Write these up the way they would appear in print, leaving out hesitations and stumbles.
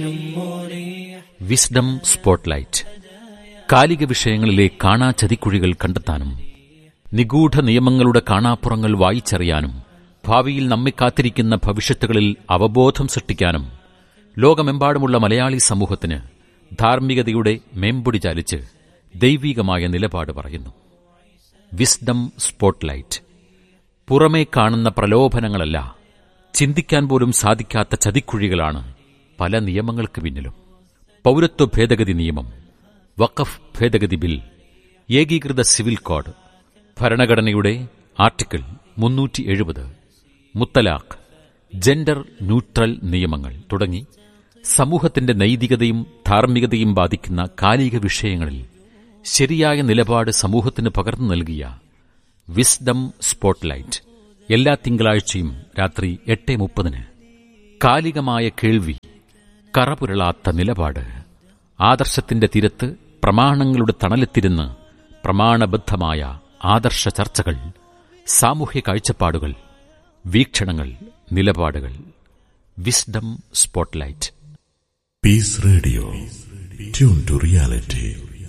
Wisdom spotlight. കാലിക വിഷയങ്ങളിലെ കാണാ ചതിക്കുഴികൾ കണ്ടെത്താനും നിഗൂഢ നിയമങ്ങളുടെ കാണാപ്പുറങ്ങൾ വായിച്ചറിയാനും ഭാവിയിൽ നമ്മെ കാത്തിരിക്കുന്ന ഭവിഷ്യത്തുകളിൽ അവബോധം സൃഷ്ടിക്കാനും ലോകമെമ്പാടുമുള്ള മലയാളി സമൂഹത്തിന് ധാർമ്മികതയുടെ മേമ്പൊടി ചാലിച്ച് ദൈവീകമായ നിലപാട് പറയുന്നു. Wisdom spotlight. പുറമേ കാണുന്ന പ്രലോഭനങ്ങളല്ല, ചിന്തിക്കാൻ പോലും സാധിക്കാത്ത ചതിക്കുഴികളാണ് പല നിയമങ്ങൾക്ക് പിന്നിലും. പൗരത്വ ഭേദഗതി നിയമം, വഖഫ് ഭേദഗതി ബിൽ, ഏകീകൃത സിവിൽ കോഡ്, ഭരണഘടനയുടെ ആർട്ടിക്കിൾ 370, മുത്തലാഖ്, ജെൻഡർ ന്യൂട്രൽ നിയമങ്ങൾ തുടങ്ങി സമൂഹത്തിന്റെ നൈതികതയും ധാർമ്മികതയും ബാധിക്കുന്ന കാലിക വിഷയങ്ങളിൽ ശരിയായ നിലപാട് സമൂഹത്തിന് പകർന്നു നൽകിയ വിസ്ഡം സ്പോട്ട്ലൈറ്റ് എല്ലാ തിങ്കളാഴ്ചയും രാത്രി 8:30. കാലികമായ കേൾവി, കറപുരളാത്ത നിലപാട്, ആദർശത്തിന്റെ തീരത്ത് പ്രമാണങ്ങളുടെ തണലെത്തിരുന്ന് പ്രമാണബദ്ധമായ ആദർശ ചർച്ചകൾ, സാമൂഹ്യ കാഴ്ചപ്പാടുകൾ, വീക്ഷണങ്ങൾ, നിലപാടുകൾ. Wisdom spotlight. Piece radio, tune to reality.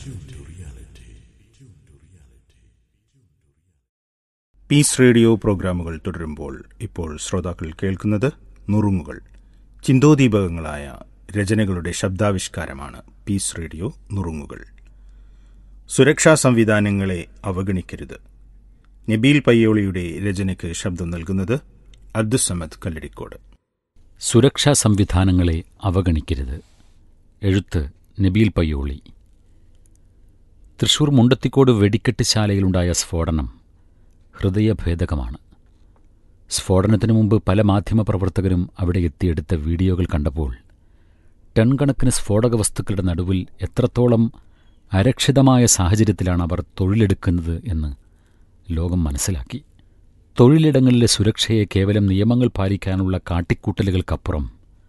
Piece radio പ്രോഗ്രാമുകൾ തുടരുമ്പോൾ ഇപ്പോൾ ശ്രോതാക്കൾ കേൾക്കുന്നത് നുറുങ്ങുകൾ. ചിന്തോദീപകങ്ങളായ രചനകളുടെ ശബ്ദാവിഷ്കാരമാണ് പീസ് റേഡിയോ നുറുങ്ങുകൾ. സുരക്ഷാ സംവിധാനങ്ങളെ അവഗണിക്കരുത്. നബീൽ പയ്യോളിയുടെ രചനയ്ക്ക് ശബ്ദം നൽകുന്നത് അബ്ദുസമദ് കല്ലടിക്കോട്. സുരക്ഷാ സംവിധാനങ്ങളെ അവഗണിക്കരുത്. എഴുത്ത് നബീൽ പയ്യോളി. തൃശൂർ മുണ്ടത്തിക്കോട് വെടിക്കെട്ട് ശാലയിലുണ്ടായ സ്ഫോടനം ഹൃദയഭേദകമാണ്. സ്ഫോടനത്തിനു മുമ്പ് പല മാധ്യമപ്രവർത്തകരും അവിടെ എത്തിയെടുത്ത വീഡിയോകൾ കണ്ടപ്പോൾ ടൺ കണക്കിന് സ്ഫോടക വസ്തുക്കളുടെ നടുവിൽ എത്രത്തോളം അരക്ഷിതമായ സാഹചര്യത്തിലാണ് അവർ തൊഴിലെടുക്കുന്നത് എന്ന് ലോകം മനസ്സിലാക്കി. തൊഴിലിടങ്ങളിലെ സുരക്ഷയെ കേവലം നിയമങ്ങൾ പാലിക്കാനുള്ള കാട്ടിക്കൂട്ടലുകൾക്കപ്പുറം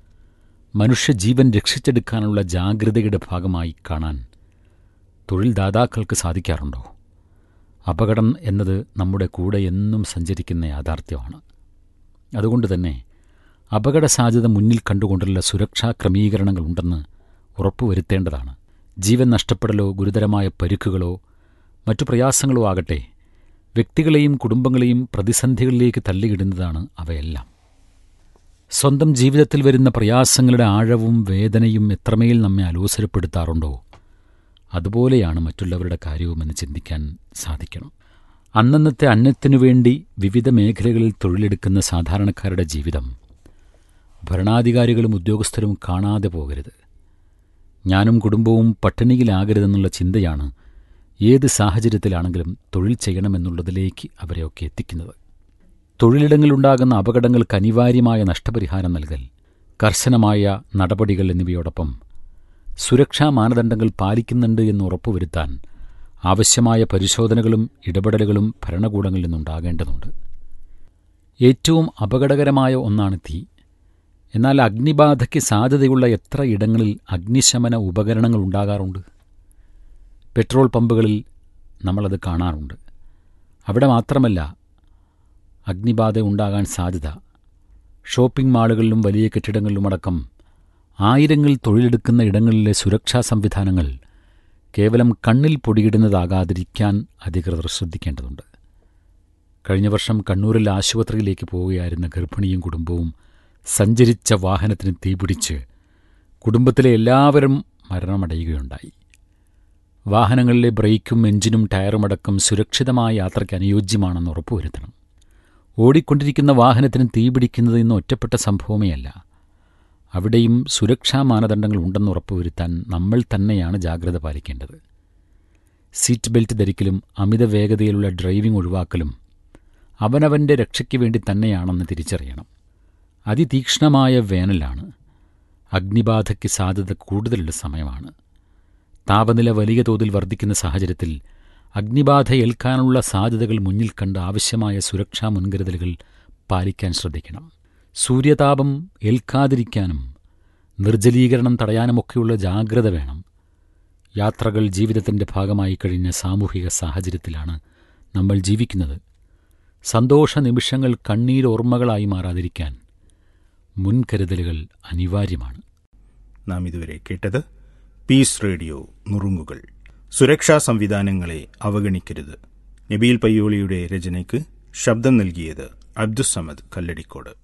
മനുഷ്യജീവൻ രക്ഷിച്ചെടുക്കാനുള്ള ജാഗ്രതയുടെ ഭാഗമായി കാണാൻ തൊഴിൽദാതാക്കൾക്ക് സാധിക്കാറുണ്ടോ? അപകടം എന്നത് നമ്മുടെ കൂടെ എന്നും സഞ്ചരിക്കുന്ന യാഥാർത്ഥ്യമാണ്. അതുകൊണ്ട് തന്നെ അപകട സാധ്യത മുന്നിൽ കണ്ടുകൊണ്ടുള്ള സുരക്ഷാ ക്രമീകരണങ്ങളുണ്ടെന്ന് ഉറപ്പുവരുത്തേണ്ടതാണ്. ജീവൻ നഷ്ടപ്പെടലോ ഗുരുതരമായ പരുക്കുകളോ മറ്റു പ്രയാസങ്ങളോ ആകട്ടെ, വ്യക്തികളെയും കുടുംബങ്ങളെയും പ്രതിസന്ധികളിലേക്ക് തള്ളിയിടുന്നതാണ് അവയെല്ലാം. സ്വന്തം ജീവിതത്തിൽ വരുന്ന പ്രയാസങ്ങളുടെ ആഴവും വേദനയും എത്രമേൽ നമ്മെ അലോസരപ്പെടുത്താറുണ്ടോ, അതുപോലെയാണ് മറ്റുള്ളവരുടെ കാര്യവുമെന്ന് ചിന്തിക്കാൻ സാധിക്കണം. അന്നന്നത്തെ അന്നത്തിനു വേണ്ടി വിവിധ മേഖലകളിൽ തൊഴിലെടുക്കുന്ന സാധാരണക്കാരുടെ ജീവിതം ഭരണാധികാരികളും ഉദ്യോഗസ്ഥരും കാണാതെ പോകരുത്. ഞാനും കുടുംബവും പട്ടിണിയിലാകരുതെന്നുള്ള ചിന്തയാണ് ഏത് സാഹചര്യത്തിലാണെങ്കിലും തൊഴിൽ ചെയ്യണമെന്നുള്ളതിലേക്ക് അവരെയൊക്കെ എത്തിക്കുന്നത്. തൊഴിലിടങ്ങളിലുണ്ടാകുന്ന അപകടങ്ങൾക്ക് അനിവാര്യമായ നഷ്ടപരിഹാരം നൽകൽ, കർശനമായ നടപടികൾ എന്നിവയോടൊപ്പം സുരക്ഷാ മാനദണ്ഡങ്ങൾ പാലിക്കുന്നുണ്ട് എന്ന് ഉറപ്പുവരുത്താൻ ആവശ്യമായ പരിശോധനകളും ഇടപെടലുകളും ഭരണകൂടങ്ങളിൽ നിന്നുണ്ടാകേണ്ടതുണ്ട്. ഏറ്റവും അപകടകരമായ ഒന്നാണ് തീ. എന്നാൽ അഗ്നിബാധയ്ക്ക് സാധ്യതയുള്ള എത്ര ഇടങ്ങളിൽ അഗ്നിശമന ഉപകരണങ്ങൾ ഉണ്ടാകാറുണ്ട്. പെട്രോൾ പമ്പുകളിൽ നമ്മളത് കാണാറുണ്ട്. അവിടെ മാത്രമല്ല അഗ്നിബാധ ഉണ്ടാകാൻ സാധ്യത. ഷോപ്പിംഗ് മാളുകളിലും വലിയ കെട്ടിടങ്ങളിലുമടക്കം ആയിരങ്ങൾ തൊഴിലെടുക്കുന്ന ഇടങ്ങളിലെ സുരക്ഷാ സംവിധാനങ്ങൾ കേവലം കണ്ണിൽ പൊടിയിടുന്നതാകാതിരിക്കാൻ അധികൃതർ ശ്രദ്ധിക്കേണ്ടതുണ്ട്. കഴിഞ്ഞ വർഷം കണ്ണൂരിൽ ആശുപത്രിയിലേക്ക് പോവുകയായിരുന്ന ഗർഭിണിയും കുടുംബവും സഞ്ചരിച്ച വാഹനത്തിന് തീപിടിച്ച് കുടുംബത്തിലെ എല്ലാവരും മരണമടയുകയുണ്ടായി. വാഹനങ്ങളിലെ ബ്രേക്കും എഞ്ചിനും ടയറുമടക്കം സുരക്ഷിതമായ യാത്രയ്ക്ക് അനുയോജ്യമാണെന്ന് ഉറപ്പുവരുത്തണം. ഓടിക്കൊണ്ടിരിക്കുന്ന വാഹനത്തിന് തീപിടിക്കുന്നത് ഇന്ന് ഒറ്റപ്പെട്ട സംഭവമേ അല്ല. അവിടെയും സുരക്ഷാ മാനദണ്ഡങ്ങൾ ഉണ്ടെന്ന് ഉറപ്പുവരുത്താൻ നമ്മൾ തന്നെയാണ് ജാഗ്രത പാലിക്കേണ്ടത്. സീറ്റ് ബെൽറ്റ് ധരിക്കലും അമിത വേഗതയിലുള്ള ഡ്രൈവിംഗ് ഒഴിവാക്കലും അവനവൻ്റെ രക്ഷയ്ക്ക് വേണ്ടി തന്നെയാണെന്ന് തിരിച്ചറിയണം. അതിതീക്ഷ്ണമായ വേനലാണ്. അഗ്നിബാധയ്ക്ക് സാധ്യത കൂടുതലുള്ള സമയമാണ്. താപനില വലിയ തോതിൽ വർദ്ധിക്കുന്ന സാഹചര്യത്തിൽ അഗ്നിബാധ ഏൽക്കാനുള്ള സാധ്യതകൾ മുന്നിൽ കണ്ട് ആവശ്യമായ സുരക്ഷാ മുൻകരുതലുകൾ പാലിക്കാൻ ശ്രദ്ധിക്കണം. സൂര്യതാപം ഏൽക്കാതിരിക്കാനും നിർജ്ജലീകരണം തടയാനുമൊക്കെയുള്ള ജാഗ്രത വേണം. യാത്രകൾ ജീവിതത്തിൻ്റെ ഭാഗമായി കഴിഞ്ഞ സാമൂഹിക സാഹചര്യത്തിലാണ് നമ്മൾ ജീവിക്കുന്നത്. സന്തോഷ നിമിഷങ്ങൾ കണ്ണീരോർമ്മകളായി മാറാതിരിക്കാൻ മുൻകരുതലുകൾ അനിവാര്യമാണ്. നാം ഇതുവരെ കേട്ടത് പീസ് റേഡിയോ നുറുങ്ങുകൾ. സുരക്ഷാ സംവിധാനങ്ങളെ അവഗണിക്കരുത്. നബീൽ പയ്യോളിയുടെ രചനയ്ക്ക് ശബ്ദം നൽകിയത് അബ്ദുസ്സമദ് കല്ലടിക്കോട്.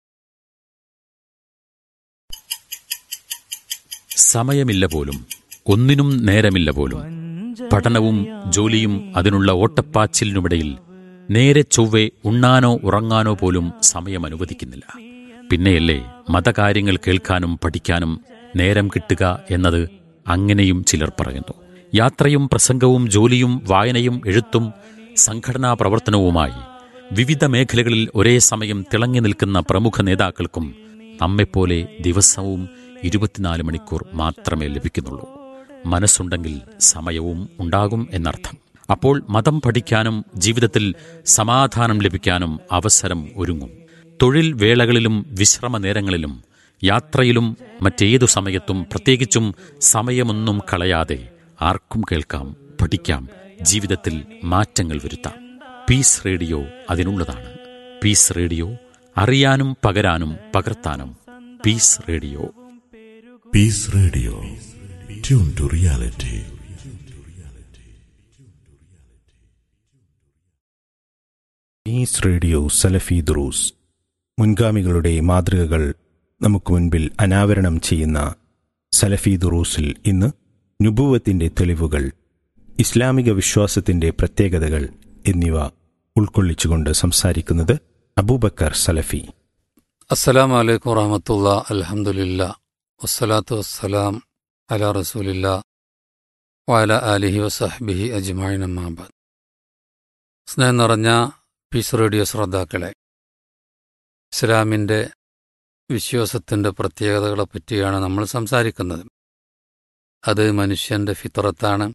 സമയമില്ല പോലും, ഒന്നിനും നേരമില്ല പോലും. പഠനവും ജോലിയും അതിനുള്ള ഓട്ടപ്പാച്ചിലിനുമിടയിൽ നേരെ ചൊവ്വെ ഉണ്ണാനോ ഉറങ്ങാനോ പോലും സമയം അനുവദിക്കുന്നില്ല. പിന്നെയല്ലേ മതകാര്യങ്ങൾ കേൾക്കാനും പഠിക്കാനും നേരം കിട്ടുക എന്നത്. അങ്ങനെയും ചിലർ പറയുന്നു. യാത്രയും പ്രസംഗവും ജോലിയും വായനയും എഴുത്തും സംഘടനാ പ്രവർത്തനവുമായി വിവിധ മേഖലകളിൽ ഒരേ സമയം തിളങ്ങി നിൽക്കുന്ന പ്രമുഖ നേതാക്കൾക്കും നമ്മെപ്പോലെ ദിവസവും 24 മണിക്കൂർ മാത്രമേ ലഭിക്കുന്നുള്ളൂ. മനസ്സുണ്ടെങ്കിൽ സമയവും ഉണ്ടാകും എന്നർത്ഥം. അപ്പോൾ മതം പഠിക്കാനും ജീവിതത്തിൽ സമാധാനം ലഭിക്കാനും അവസരം ഒരുങ്ങും. തൊഴിൽ വേളകളിലും വിശ്രമ നേരങ്ങളിലും യാത്രയിലും മറ്റേതു സമയത്തും പ്രത്യേകിച്ചും സമയമൊന്നും കളയാതെ ആർക്കും കേൾക്കാം, പഠിക്കാം, ജീവിതത്തിൽ മാറ്റങ്ങൾ വരുത്താം. Piece radio അതിനുള്ളതാണ്. പീസ് റേഡിയോ, അറിയാനും പകരാനും പകർത്താനും. Piece radio. Piece radio, tune to reality. Piece radio സലഫി ദുറൂസ്. മുൻഗാമികളുടെ മാതൃകകൾ നമുക്ക് മുൻപിൽ അനാവരണം ചെയ്യുന്ന സലഫി ദുറൂസിൽ ഇന്ന് നുബുവത്തിന്റെ തെളിവുകൾ, ഇസ്ലാമിക വിശ്വാസത്തിന്റെ പ്രത്യേകതകൾ എന്നിവ ഉൾക്കൊള്ളിച്ചുകൊണ്ട് സംസാരിക്കുന്നത് അബൂബക്കർ സലഫി. അസ്സലാമു അലൈക്കും വറഹ്മത്തുള്ളാഹി. അൽഹംദുലില്ലാഹ് വസ്സലാത്തു വസ്സലാം അലാ റസൂലില്ലാഹ് വഅലാ ആലിഹി വസഹ്ബിഹി അജ്മഈൻ. അമ്മാ ബഅദ്. സ്നേഹം നിറഞ്ഞ പീസ് റേഡിയോ ശ്രോതാക്കളെ, ഇസ്ലാമിൻ്റെ വിശ്വാസത്തിൻ്റെ പ്രത്യേകതകളെ പറ്റിയാണ് നമ്മൾ സംസാരിക്കുന്നത്. അത് മനുഷ്യൻ്റെ ഫിത്രത്താണ്.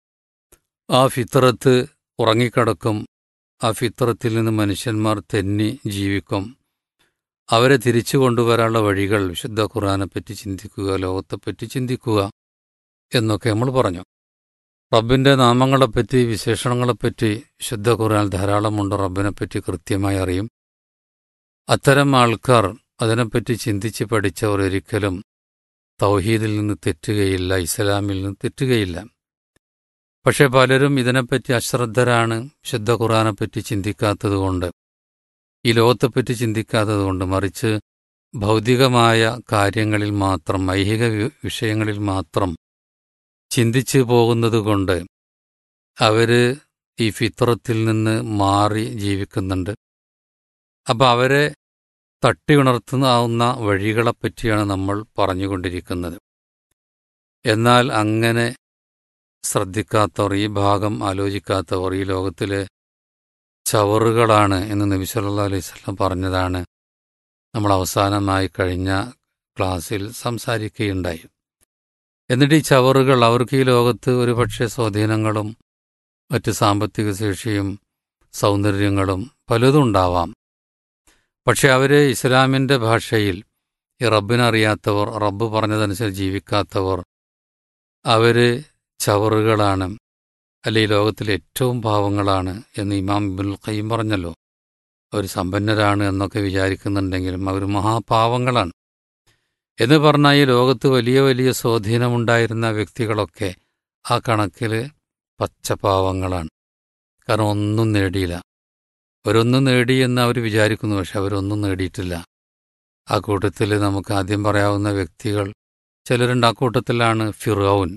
ആ ഫിത്രത്ത് ഉറങ്ങിക്കിടക്കും. ആ ഫിത്രത്തിൽ നിന്ന് മനുഷ്യന്മാർ തെന്നി ജീവിക്കും. അവരെ തിരിച്ചു കൊണ്ടുവരാനുള്ള വഴികൾ വിശുദ്ധ ഖുർആനെപ്പറ്റി ചിന്തിക്കുക, ലോകത്തെപ്പറ്റി ചിന്തിക്കുക എന്നൊക്കെ നമ്മൾ പറഞ്ഞു. റബ്ബിൻ്റെ നാമങ്ങളെപ്പറ്റി, വിശേഷണങ്ങളെപ്പറ്റി വിശുദ്ധ ഖുർആനിൽ ധാരാളമുണ്ട്. റബ്ബിനെപ്പറ്റി കൃത്യമായി അറിയും. അത്തരം ആൾക്കാർ, അതിനെപ്പറ്റി ചിന്തിച്ച് പഠിച്ചവർ ഒരിക്കലും തൗഹീദിൽ നിന്ന് തെറ്റുകയില്ല, ഇസ്ലാമിൽ നിന്ന് തെറ്റുകയില്ല. പക്ഷെ പലരും ഇതിനെപ്പറ്റി അശ്രദ്ധരാണ്. വിശുദ്ധ ഖുർആനെപ്പറ്റി ചിന്തിക്കാത്തതുകൊണ്ട്, ഈ ലോകത്തെപ്പറ്റി ചിന്തിക്കാത്തതുകൊണ്ട്, മറിച്ച് ഭൗതികമായ കാര്യങ്ങളിൽ മാത്രം, ഐഹിക വിഷയങ്ങളിൽ മാത്രം ചിന്തിച്ചു പോകുന്നതുകൊണ്ട് അവർ ഈ ഫിത്രത്തിൽ നിന്ന് മാറി ജീവിക്കുന്നുണ്ട്. അപ്പം അവരെ തട്ടി ഉണർത്തുന്ന വഴികളെപ്പറ്റിയാണ് നമ്മൾ പറഞ്ഞുകൊണ്ടിരിക്കുന്നത്. എന്നാൽ അങ്ങനെ ശ്രദ്ധിക്കാത്തവർ, ഈ ഭാഗം ആലോചിക്കാത്തവർ ഈ ലോകത്തിലെ ചവറുകളാണ് എന്ന് നബി സല്ലല്ലാഹു അലൈഹി വസല്ലം പറഞ്ഞതാണ് നമ്മൾ അവസാനമായി കഴിഞ്ഞ ക്ലാസ്സിൽ സംസാരിക്കുകയുണ്ടായി. എന്നിട്ട് ഈ ചവറുകൾ, അവർക്ക് ഈ ലോകത്ത് ഒരുപക്ഷെ സ്വാധീനങ്ങളും മറ്റ് സാമ്പത്തിക ശേഷിയും സൗന്ദര്യങ്ങളും പലതും ഉണ്ടാവാം. പക്ഷെ അവർ ഇസ്ലാമിൻ്റെ ഭാഷയിൽ ഈ റബ്ബിനറിയാത്തവർ, റബ്ബ് പറഞ്ഞതനുസരിച്ച് ജീവിക്കാത്തവർ, അവർ ചവറുകളാണ്, അല്ലെ ഈ ലോകത്തിലെ ഏറ്റവും പാവങ്ങളാണ് എന്ന് ഇമാം ഇബ്നുൽ ഖയ്യിം പറഞ്ഞല്ലോ. അവർ സമ്പന്നരാണ് എന്നൊക്കെ വിചാരിക്കുന്നുണ്ടെങ്കിലും അവർ മഹാപാവങ്ങളാണ് എന്ന് പറഞ്ഞാൽ ഈ ലോകത്ത് വലിയ വലിയ സ്വാധീനമുണ്ടായിരുന്ന വ്യക്തികളൊക്കെ ആ കണക്കിൽ പച്ചപാവങ്ങളാണ്. കാരണം ഒന്നും നേടിയില്ല. അവരൊന്നും നേടി എന്ന് അവർ വിചാരിക്കുന്നു, പക്ഷെ അവരൊന്നും നേടിയിട്ടില്ല. ആ കൂട്ടത്തിൽ നമുക്ക് ആദ്യം പറയാവുന്ന വ്യക്തികൾ ചിലരുണ്ട്. ആ കൂട്ടത്തിലാണ് ഫിറൗൻ,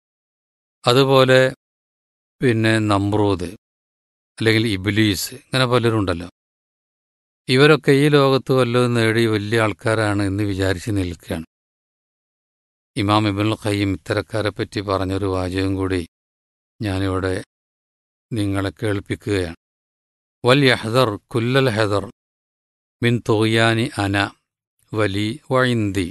അതുപോലെ പിന്നെ നമ്രൂദ്, അല്ലെങ്കിൽ ഇബ്ലീസ്, ഇങ്ങനെ പലരുണ്ടല്ലോ. ഇവരൊക്കെ ഈ ലോകത്ത് വല്ലതും നേടി വലിയ ആൾക്കാരാണ് എന്ന് വിചാരിച്ച് നിൽക്കുകയാണ്. ഇമാം ഇബ്നുൽ ഖയ്യിം ഇത്തരക്കാരെ പറ്റി പറഞ്ഞൊരു വാചകം കൂടി ഞാനിവിടെ നിങ്ങളെ കേൾപ്പിക്കുകയാണ്. വൽ യഹ്ദർ കുല്ലൽ ഹദർ മിൻ തുഗ്യാനി അന വലി വഇന്ദി.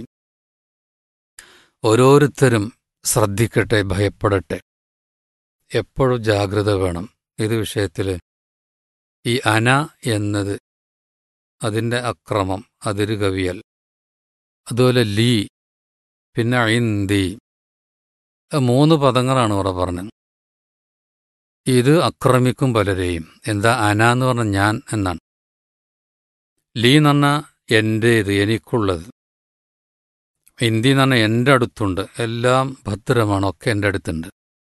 ഓരോരുത്തരും ശ്രദ്ധിക്കട്ടെ, ഭയപ്പെടട്ടെ, എപ്പോഴും ജാഗ്രത വേണം ഇത് വിഷയത്തിൽ. ഈ അന എന്നത്, അതിൻ്റെ അക്രമം, അതിര് കവിയൽ, അതുപോലെ ലീ, പിന്നെ ഐന്ദി, 3 പദങ്ങളാണ് ഇവിടെ പറഞ്ഞത്. ഇത് ആക്രമിക്കും പലരെയും. എന്താ അന എന്ന് പറഞ്ഞാൽ ഞാൻ എന്നാണ്. ലീ എന്ന് പറഞ്ഞാൽ എൻ്റേത്, എനിക്കുള്ളത്. ഇന്ത്യ എന്ന് പറഞ്ഞാൽ എൻ്റെ അടുത്തുണ്ട്, എല്ലാം ഭദ്രമാണ്, ഒക്കെ എൻ്റെ അടുത്തുണ്ട്.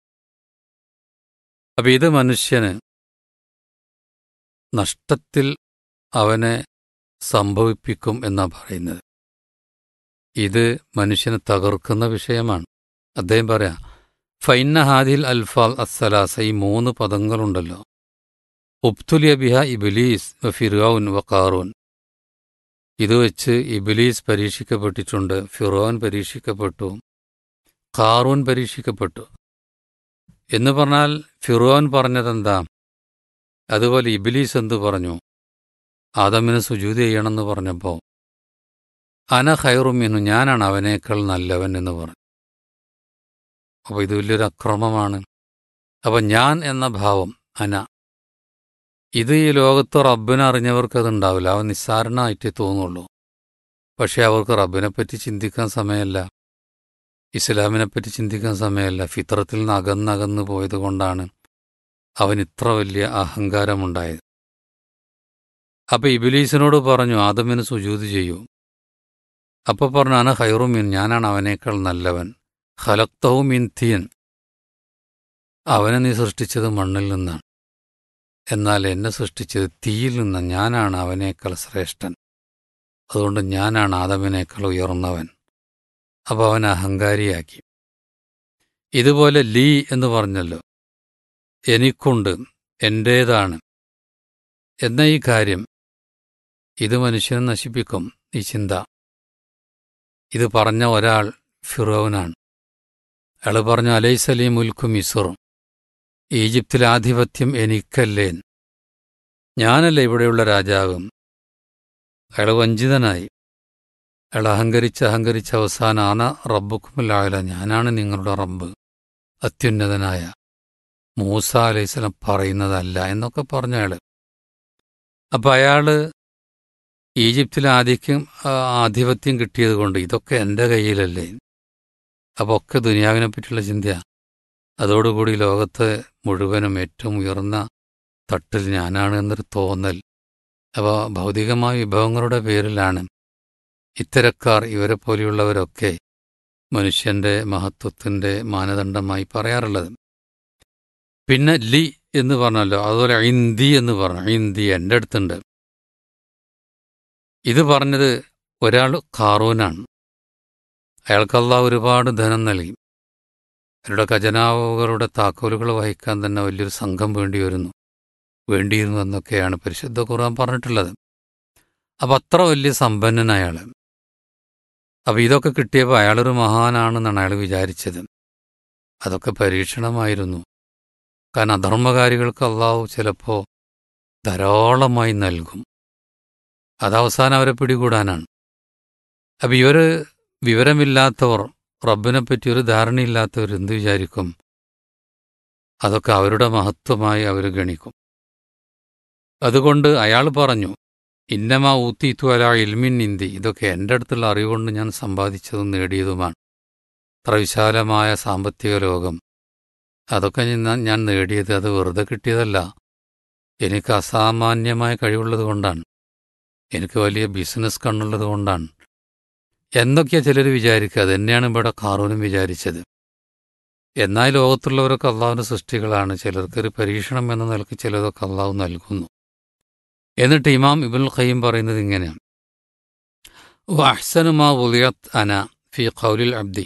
അപ്പം ഇത് മനുഷ്യന് നഷ്ടത്തിൽ അവനെ സംഭവിപ്പിക്കും എന്നാണ് പറയുന്നത്. ഇത് മനുഷ്യനെ തകർക്കുന്ന വിഷയമാണ്. അദ്ദേഹം പറയാം, ഫൈന്ന ഹാദിൽ അൽഫാൽ അസ്സലാസ, ഈ 3 പദങ്ങളുണ്ടല്ലോ, ഉബ്തുലിയ ബിഹ ഇബ്ലീസ് വ ഫിർഔൻ വ ഖാറൂൻ, ഇത് വെച്ച് ഇബ്ലീസ് പരീക്ഷിക്കപ്പെട്ടിട്ടുണ്ട്, ഫിർഔൻ പരീക്ഷിക്കപ്പെട്ടു, ഖാറൂൻ പരീക്ഷിക്കപ്പെട്ടു. എന്ന് പറഞ്ഞാൽ ഫിർഔൻ പറഞ്ഞതെന്താ? അതുപോലെ ഇബ്ലീസ് എന്തു പറഞ്ഞു? ആദമിന് സുജൂദ് ചെയ്യണമെന്ന് പറഞ്ഞപ്പോൾ അന ഖൈറും മിൻഹു, ഞാനാണ് അവനേക്കാൾ നല്ലവൻ എന്ന് പറഞ്ഞു. അപ്പോൾ ഇത് വലിയൊരു അക്രമമാണ്. അപ്പം ഞാൻ എന്ന ഭാവം അന, ഇത് ഈ ലോകത്ത് റബ്ബിനെ അറിഞ്ഞവർക്ക് അതുണ്ടാവില്ല, അവൻ നിസ്സാരനായിട്ടേ തോന്നുള്ളൂ. പക്ഷേ അവർക്ക് റബ്ബിനെപ്പറ്റി ചിന്തിക്കാൻ സമയമല്ല, ഇസ്ലാമിനെപ്പറ്റി ചിന്തിക്കാൻ സമയമല്ല. ഫിത്രത്തിൽ നിന്ന് അകന്നകന്നു പോയത് കൊണ്ടാണ് അവൻ ഇത്ര വലിയ അഹങ്കാരമുണ്ടായത്. അപ്പം ഇബ്ലീസിനോട് പറഞ്ഞു ആദമിന് സുജൂദ് ചെയ്യൂ. അപ്പോൾ പറഞ്ഞു അന ഖൈറും മിൻ, ഞാനാണ് അവനേക്കാൾ നല്ലവൻ. ഖലഖ്തഹു മിൻ തീൻ, അവനെ നീ സൃഷ്ടിച്ചത് മണ്ണിൽ നിന്നാണ്, എന്നാൽ എന്നെ സൃഷ്ടിച്ചത് തീയിൽ നിന്ന്, ഞാനാണ് അവനേക്കാൾ ശ്രേഷ്ഠൻ, അതുകൊണ്ട് ഞാനാണ് ആദമിനേക്കാൾ ഉയർന്നവൻ. അപ്പോൾ അവൻ അഹങ്കാരിയാക്കി. ഇതുപോലെ ലീ എന്ന് പറഞ്ഞല്ലോ, എനിക്കുണ്ട്, എൻ്റേതാണ് എന്ന ഈ കാര്യം, ഇത് മനുഷ്യനെ നശിപ്പിക്കും. ഈ ചിന്ത ഇത് പറഞ്ഞ ഒരാൾ ഫിറൗനാണ്. അയാൾ പറഞ്ഞു അലൈസലീ മുൽക്കു മിസ്റും, ഈജിപ്തിലെ ആധിപത്യം എനിക്കല്ലേ, ഞാനല്ലേ ഇവിടെയുള്ള രാജാവും. അയാൾ വഞ്ചിതനായി. അയാൾ അഹങ്കരിച്ച് അവസാനം ആന റബ്ബുക്കുമുൽ ആല, ഞാനാണ് നിങ്ങളുടെ റബ്ബ്, അത്യുന്നതനായ മൂസ അലൈഹിസ്സലാം പറയുന്നതല്ല എന്നൊക്കെ പറഞ്ഞു അയാൾ. അപ്പം അയാൾ ഈജിപ്തിലെ ആധിപത്യം കിട്ടിയത് കൊണ്ട് ഇതൊക്കെ എൻ്റെ കയ്യിലല്ലേ, അപ്പോൾ ഒക്കെ ദുനിയാവിനെ പറ്റിയുള്ള ചിന്തയാണ്. അതോടുകൂടി ലോകത്ത് മുഴുവനും ഏറ്റവും ഉയർന്ന തട്ടിൽ ഞാനാണ് എന്നൊരു തോന്നൽ. അപ്പോൾ ഭൗതികമായ വിഭവങ്ങളുടെ പേരിലാണ് ഇത്തരക്കാർ, ഇവരെ പോലെയുള്ളവരൊക്കെ മനുഷ്യൻ്റെ മഹത്വത്തിൻ്റെ മാനദണ്ഡമായി പറയാറുള്ളത്. പിന്നെ ലി എന്ന് പറഞ്ഞല്ലോ, അതുപോലെ ഇന്ദി എന്ന് പറഞ്ഞു, ഇന്ദി എൻ്റെ അടുത്തുണ്ട്. ഇത് പറഞ്ഞത് ഒരാൾ ഖാറൂനാണ്. അയാൾക്ക് അല്ലാഹു ഒരുപാട് ധനം നൽകി. അവരുടെ ഖജനാവുകളുടെ താക്കോലുകൾ വഹിക്കാൻ തന്നെ വലിയൊരു സംഘം വേണ്ടിയിരുന്നു എന്നൊക്കെയാണ് പരിശുദ്ധ ഖുർആൻ പറഞ്ഞിട്ടുള്ളത്. അപ്പം അത്ര വലിയ സമ്പന്നനായ അയാൾ. അപ്പം ഇതൊക്കെ കിട്ടിയപ്പോൾ അയാളൊരു മഹാനാണെന്നാണ് അയാൾ വിചാരിച്ചത്. അതൊക്കെ പരീക്ഷണമായിരുന്നു. കാരണം അധർമ്മകാരികൾക്ക് അല്ലാഹു ചിലപ്പോൾ ധാരാളമായി നൽകും, അതവസാനം അവരെ പിടികൂടാനാണ്. അപ്പം ഇവർ വിവരമില്ലാത്തവർ, റബ്ബിനെപ്പറ്റി ഒരു ധാരണയില്ലാത്തവർ എന്ത് വിചാരിക്കും? അതൊക്കെ അവരുടെ മഹത്വമായി അവർ ഗണിക്കും. അതുകൊണ്ട് അയാൾ പറഞ്ഞു ഇന്നമാ ഊത്തീത്തു അലാ ഇൽമിൻ ഇന്ദി, ഇതൊക്കെ എൻ്റെ അടുത്തുള്ള അറിവുകൊണ്ട് ഞാൻ സമ്പാദിച്ചതും നേടിയതുമാണ്. അത്ര വിശാലമായ സാമ്പത്തിക ലോകം, അതൊക്കെ ഞാൻ നേടിയത് അത് വെറുതെ കിട്ടിയതല്ല. എനിക്ക് അസാമാന്യമായ കഴിവുള്ളത് കൊണ്ടാണ്, എനിക്ക് വലിയ ബിസിനസ് കണ്ണുള്ളത് കൊണ്ടാണ് എന്നൊക്കെയാണ് ചിലർ വിചാരിക്കുക. അത് തന്നെയാണ് ഇവിടെ ഖാറൂനും വിചാരിച്ചത്. എന്നാൽ ലോകത്തുള്ളവരൊക്കെ അള്ളാഹുവിൻ്റെ സൃഷ്ടികളാണ്. ചിലർക്കൊരു പരീക്ഷണം എന്ന നിലയ്ക്ക് ചിലതൊക്കെ അള്ളാഹു നൽകുന്നു. എന്നിട്ട് ഇമാം ഇബ്നുൽ ഖയ്യിം പറയുന്നത് ഇങ്ങനെയാണ്, വഅഹ്സനു മാ വുളിയത് അന ഫീ ഖൗലിൽ അബ്ദി.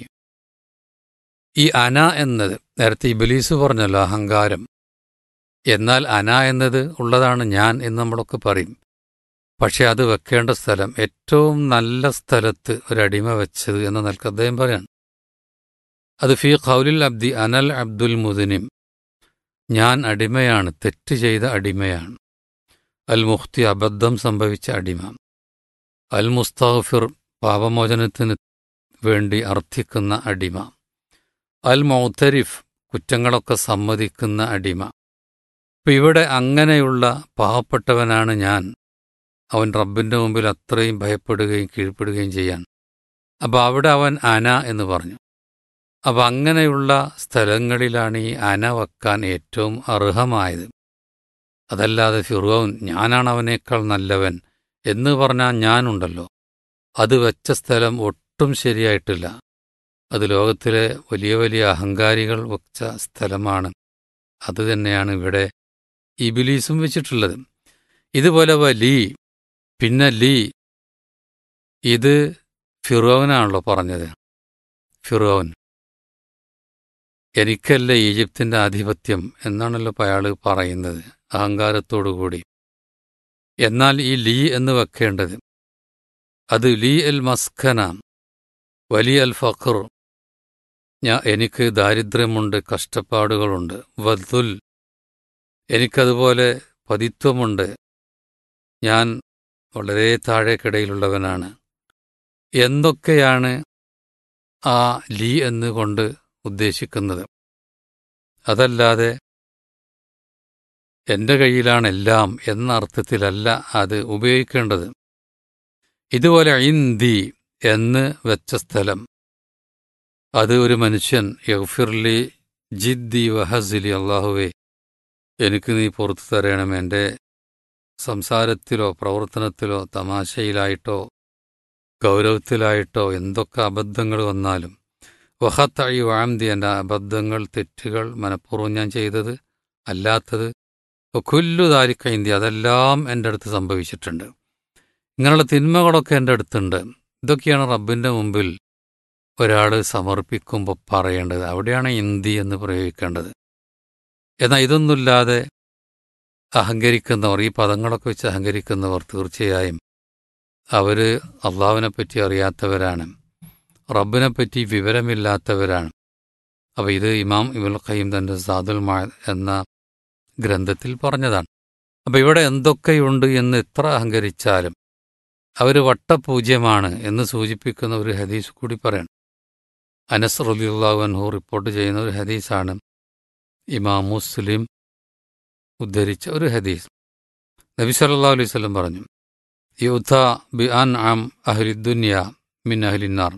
ഈ അന എന്നത് നേരത്തെ ഇബ്ലീസ് പറഞ്ഞല്ലോ, അഹങ്കാരം. എന്നാൽ അന എന്നത് ഉള്ളതാണ്, ഞാൻ എന്ന് നമ്മളൊക്കെ പറയും. പക്ഷെ അത് വെക്കേണ്ട സ്ഥലം, ഏറ്റവും നല്ല സ്ഥലത്ത് ഒരടിമ വെച്ചത് എന്ന നിലക്ക് അദ്ദേഹം പറയാണ്. അത് ഫീ ഖൗലിൽ അബ്ദി അനൽ അബ്ദുൽ മുദ്നിം, ഞാൻ അടിമയാണ്, തെറ്റ് ചെയ്ത അടിമയാണ്. അൽ മുഖ്തി, അബദ്ധം സംഭവിച്ച അടിമ. അൽ മുസ്തഗ്ഫിർ, പാപമോചനത്തിന് വേണ്ടി അർത്ഥിക്കുന്ന അടിമ. അൽ മുഅ്തരിഫ്, കുറ്റങ്ങളൊക്കെ സമ്മതിക്കുന്ന അടിമ. ഇപ്പം ഇവിടെ അങ്ങനെയുള്ള പാവപ്പെട്ടവനാണ് ഞാൻ. അവൻ റബ്ബിൻ്റെ മുമ്പിൽ അത്രയും ഭയപ്പെടുകയും കീഴ്പ്പെടുകയും ചെയ്യാൻ. അപ്പോൾ അവിടെ അവൻ അന എന്ന് പറഞ്ഞു. അപ്പം അങ്ങനെയുള്ള സ്ഥലങ്ങളിലാണ് ഈ അന വെക്കാൻ ഏറ്റവും അർഹമായത്. അതല്ലാതെ ഫിർഔൻ ഞാനാണ് അവനേക്കാൾ നല്ലവൻ എന്ന് പറഞ്ഞാൽ ഞാനുണ്ടല്ലോ, അത് വെച്ച സ്ഥലം ഒട്ടും ശരിയായിട്ടില്ല. അത് ലോകത്തിലെ വലിയ വലിയ അഹങ്കാരികൾ വച്ച സ്ഥലമാണ്. അത് തന്നെയാണ് ഇവിടെ ഇബിലീസും വെച്ചിട്ടുള്ളത്. ഇതുപോലെ ലീ, പിന്നെ ലീ, ഇത് ഫിറോവനാണല്ലോ പറഞ്ഞത്. ഫിറോവൻ, എനിക്കല്ല ഈജിപ്തിൻ്റെ ആധിപത്യം എന്നാണല്ലോ അയാൾ പറയുന്നത് അഹങ്കാരത്തോടുകൂടി. എന്നാൽ ഈ ലീ എന്ന് വെക്കേണ്ടത് അത് ലീ അൽ മസ്കന വലിയ അൽ ഫഖർ, എനിക്ക് ദാരിദ്ര്യമുണ്ട്, കഷ്ടപ്പാടുകളുണ്ട്. വദ്ദുൽ, എനിക്കതുപോലെ പതിത്വമുണ്ട്, ഞാൻ വളരെ താഴേക്കിടയിലുള്ളവനാണ്. എന്തൊക്കെയാണ് ആ ലീ എന്നുകൊണ്ട് ഉദ്ദേശിക്കുന്നത്? അതല്ലാതെ എൻ്റെ കയ്യിലാണെല്ലാം എന്ന അർത്ഥത്തിലല്ല അത് ഉപയോഗിക്കേണ്ടത്. ഇതുപോലെ ഇന്ദി എന്ന് വെച്ച സ്ഥലം, അത് ഒരു മനുഷ്യൻ യഗ്ഫിർലി ജിദ്ദി വഹസിലി, അള്ളാഹുവേ എനിക്ക് നീ പുറത്തു തരണം, എൻ്റെ സംസാരത്തിലോ പ്രവർത്തനത്തിലോ തമാശയിലായിട്ടോ ഗൗരവത്തിലായിട്ടോ എന്തൊക്കെ അബദ്ധങ്ങൾ വന്നാലും, വഹത്തഴി വാംതി, എൻ്റെ അബദ്ധങ്ങൾ തെറ്റുകൾ മനഃപൂർവ്വം ഞാൻ ചെയ്തത് അല്ലാത്തത്, കുല്ലു ദാലിക ഇന്ത്യ, അതെല്ലാം എൻ്റെ അടുത്ത് സംഭവിച്ചിട്ടുണ്ട്. ഇങ്ങനെയുള്ള തിന്മകളൊക്കെ എൻ്റെ അടുത്തുണ്ട്. ഇതൊക്കെയാണ് റബ്ബിൻ്റെ മുമ്പിൽ ഒരാൾ സമർപ്പിക്കുമ്പോൾ പറയേണ്ടത്. അവിടെയാണ് ഇന്ദി എന്ന് പ്രയോഗിക്കേണ്ടത്. എന്നാൽ ഇതൊന്നുമില്ലാതെ അഹങ്കരിക്കുന്നവർ, ഈ പദങ്ങളൊക്കെ വെച്ച് അഹങ്കരിക്കുന്നവർ, തീർച്ചയായും അവർ അള്ളാഹുവിനെപ്പറ്റി അറിയാത്തവരാണ്, റബ്ബിനെപ്പറ്റി വിവരമില്ലാത്തവരാണ്. അപ്പോൾ ഇത് ഇമാം ഇബ്നുൽ ഖയ്യിം തൻ്റെ സാദുൽ മഅദ് എന്ന ഗ്രന്ഥത്തിൽ പറഞ്ഞതാണ്. അപ്പോൾ ഇവിടെ എന്തൊക്കെയുണ്ട് എന്ന് എത്ര അഹങ്കരിച്ചാലും അവർ വട്ടപൂജ്യമാണ് എന്ന് സൂചിപ്പിക്കുന്ന ഒരു ഹദീസ് കൂടി പറയണം. അനസ് റളിയല്ലാഹു അൻഹു റിപ്പോർട്ട് ചെയ്യുന്ന ഒരു ഹദീസാണ്, ഇമാം മുസ്ലിം ഉദ്ധരിച്ച ഒരു ഹദീസ്. നബി സല്ലല്ലാഹു അലൈഹി വസല്ലം പറഞ്ഞു, യുത ബി അൻഅം അഹ്ലി ദുനിയ മിൻ അഹ്ലിന്നാർ,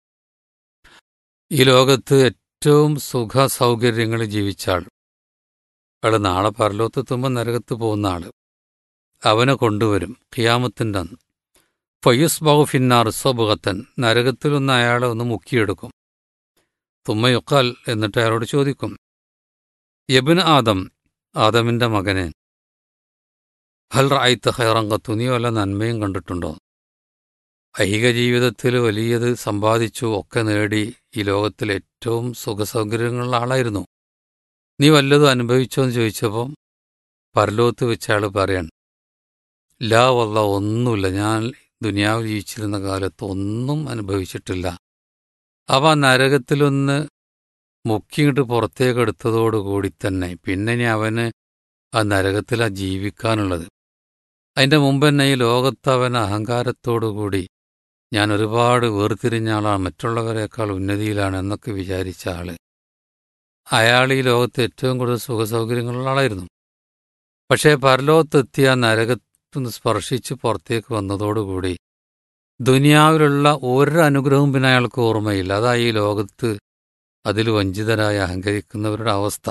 ഈ ലോകത്ത് ഏറ്റവും സുഖ സൗകര്യങ്ങളിൽ ജീവിച്ച ആൾ, അയാൾ നാളെ പരലോകത്തെത്തുമ്പോൾ നരകത്ത് പോകുന്ന ആൾ, അവനെ കൊണ്ടുവരും ഖിയാമത്തിൻ്റെ അന്ന്. ഫയുസ്ബഹു ഫിന്നാർ സ്വബുഖത്തൻ, നരകത്തിലൊന്ന് അയാളെ ഒന്ന് മുക്കിയെടുക്കും. തുമ്മയുക്കാൽ, എന്നിട്ട് അയാളോട് ചോദിക്കും, യബ്ന ആദം, ആദമിൻ്റെ മകനെ, ഹൽ റഅയ്ത ഖൈറൻ ഖത്തു, നീ വല്ല നന്മയും കണ്ടിട്ടുണ്ടോ? ഐഹിക ജീവിതത്തിൽ വലിയത് സമ്പാദിച്ചു, ഒക്കെ നേടി, ഈ ലോകത്തിൽ ഏറ്റവും സുഖസൗകര്യങ്ങളുള്ള ആളായിരുന്നു. നീ വല്ലതും അനുഭവിച്ചോ എന്ന് ചോദിച്ചപ്പോൾ പരലോകത്ത് വെച്ച ആൾ പറയാൻ, ലാ വല്ല, ഒന്നുമില്ല, ഞാൻ ദുനിയാവിൽ ജീവിച്ചിരുന്ന കാലത്ത് ഒന്നും അനുഭവിച്ചിട്ടില്ല. അപ്പം ആ നരകത്തിലൊന്ന് മുക്കിയിട്ട് പുറത്തേക്ക് എടുത്തതോടുകൂടി തന്നെ പിന്നെ ഇനി അവന് ആ നരകത്തിലാണ് ജീവിക്കാനുള്ളത്. അതിൻ്റെ മുമ്പ് തന്നെ ഈ ലോകത്ത് അവൻ അഹങ്കാരത്തോടുകൂടി ഞാൻ ഒരുപാട് വേർതിരിഞ്ഞ ആളാണ്, മറ്റുള്ളവരെക്കാൾ ഉന്നതിയിലാണ് എന്നൊക്കെ വിചാരിച്ച ആൾ, അയാൾ ഈ ലോകത്ത് ഏറ്റവും കൂടുതൽ സുഖസൗകര്യങ്ങളുള്ള ആളായിരുന്നു. പക്ഷേ പരലോകത്തെത്തിയ നരകത്തുനിന്ന് സ്പർശിച്ച് പുറത്തേക്ക് വന്നതോടുകൂടി ദുനിയാവിലുള്ള ഒരു അനുഗ്രഹവും പിന്നെ അയാൾക്ക് ഓർമ്മയില്ല. അതാ ഈ ലോകത്ത് അതിൽ വഞ്ചിതരായി അഹങ്കരിക്കുന്നവരുടെ അവസ്ഥ.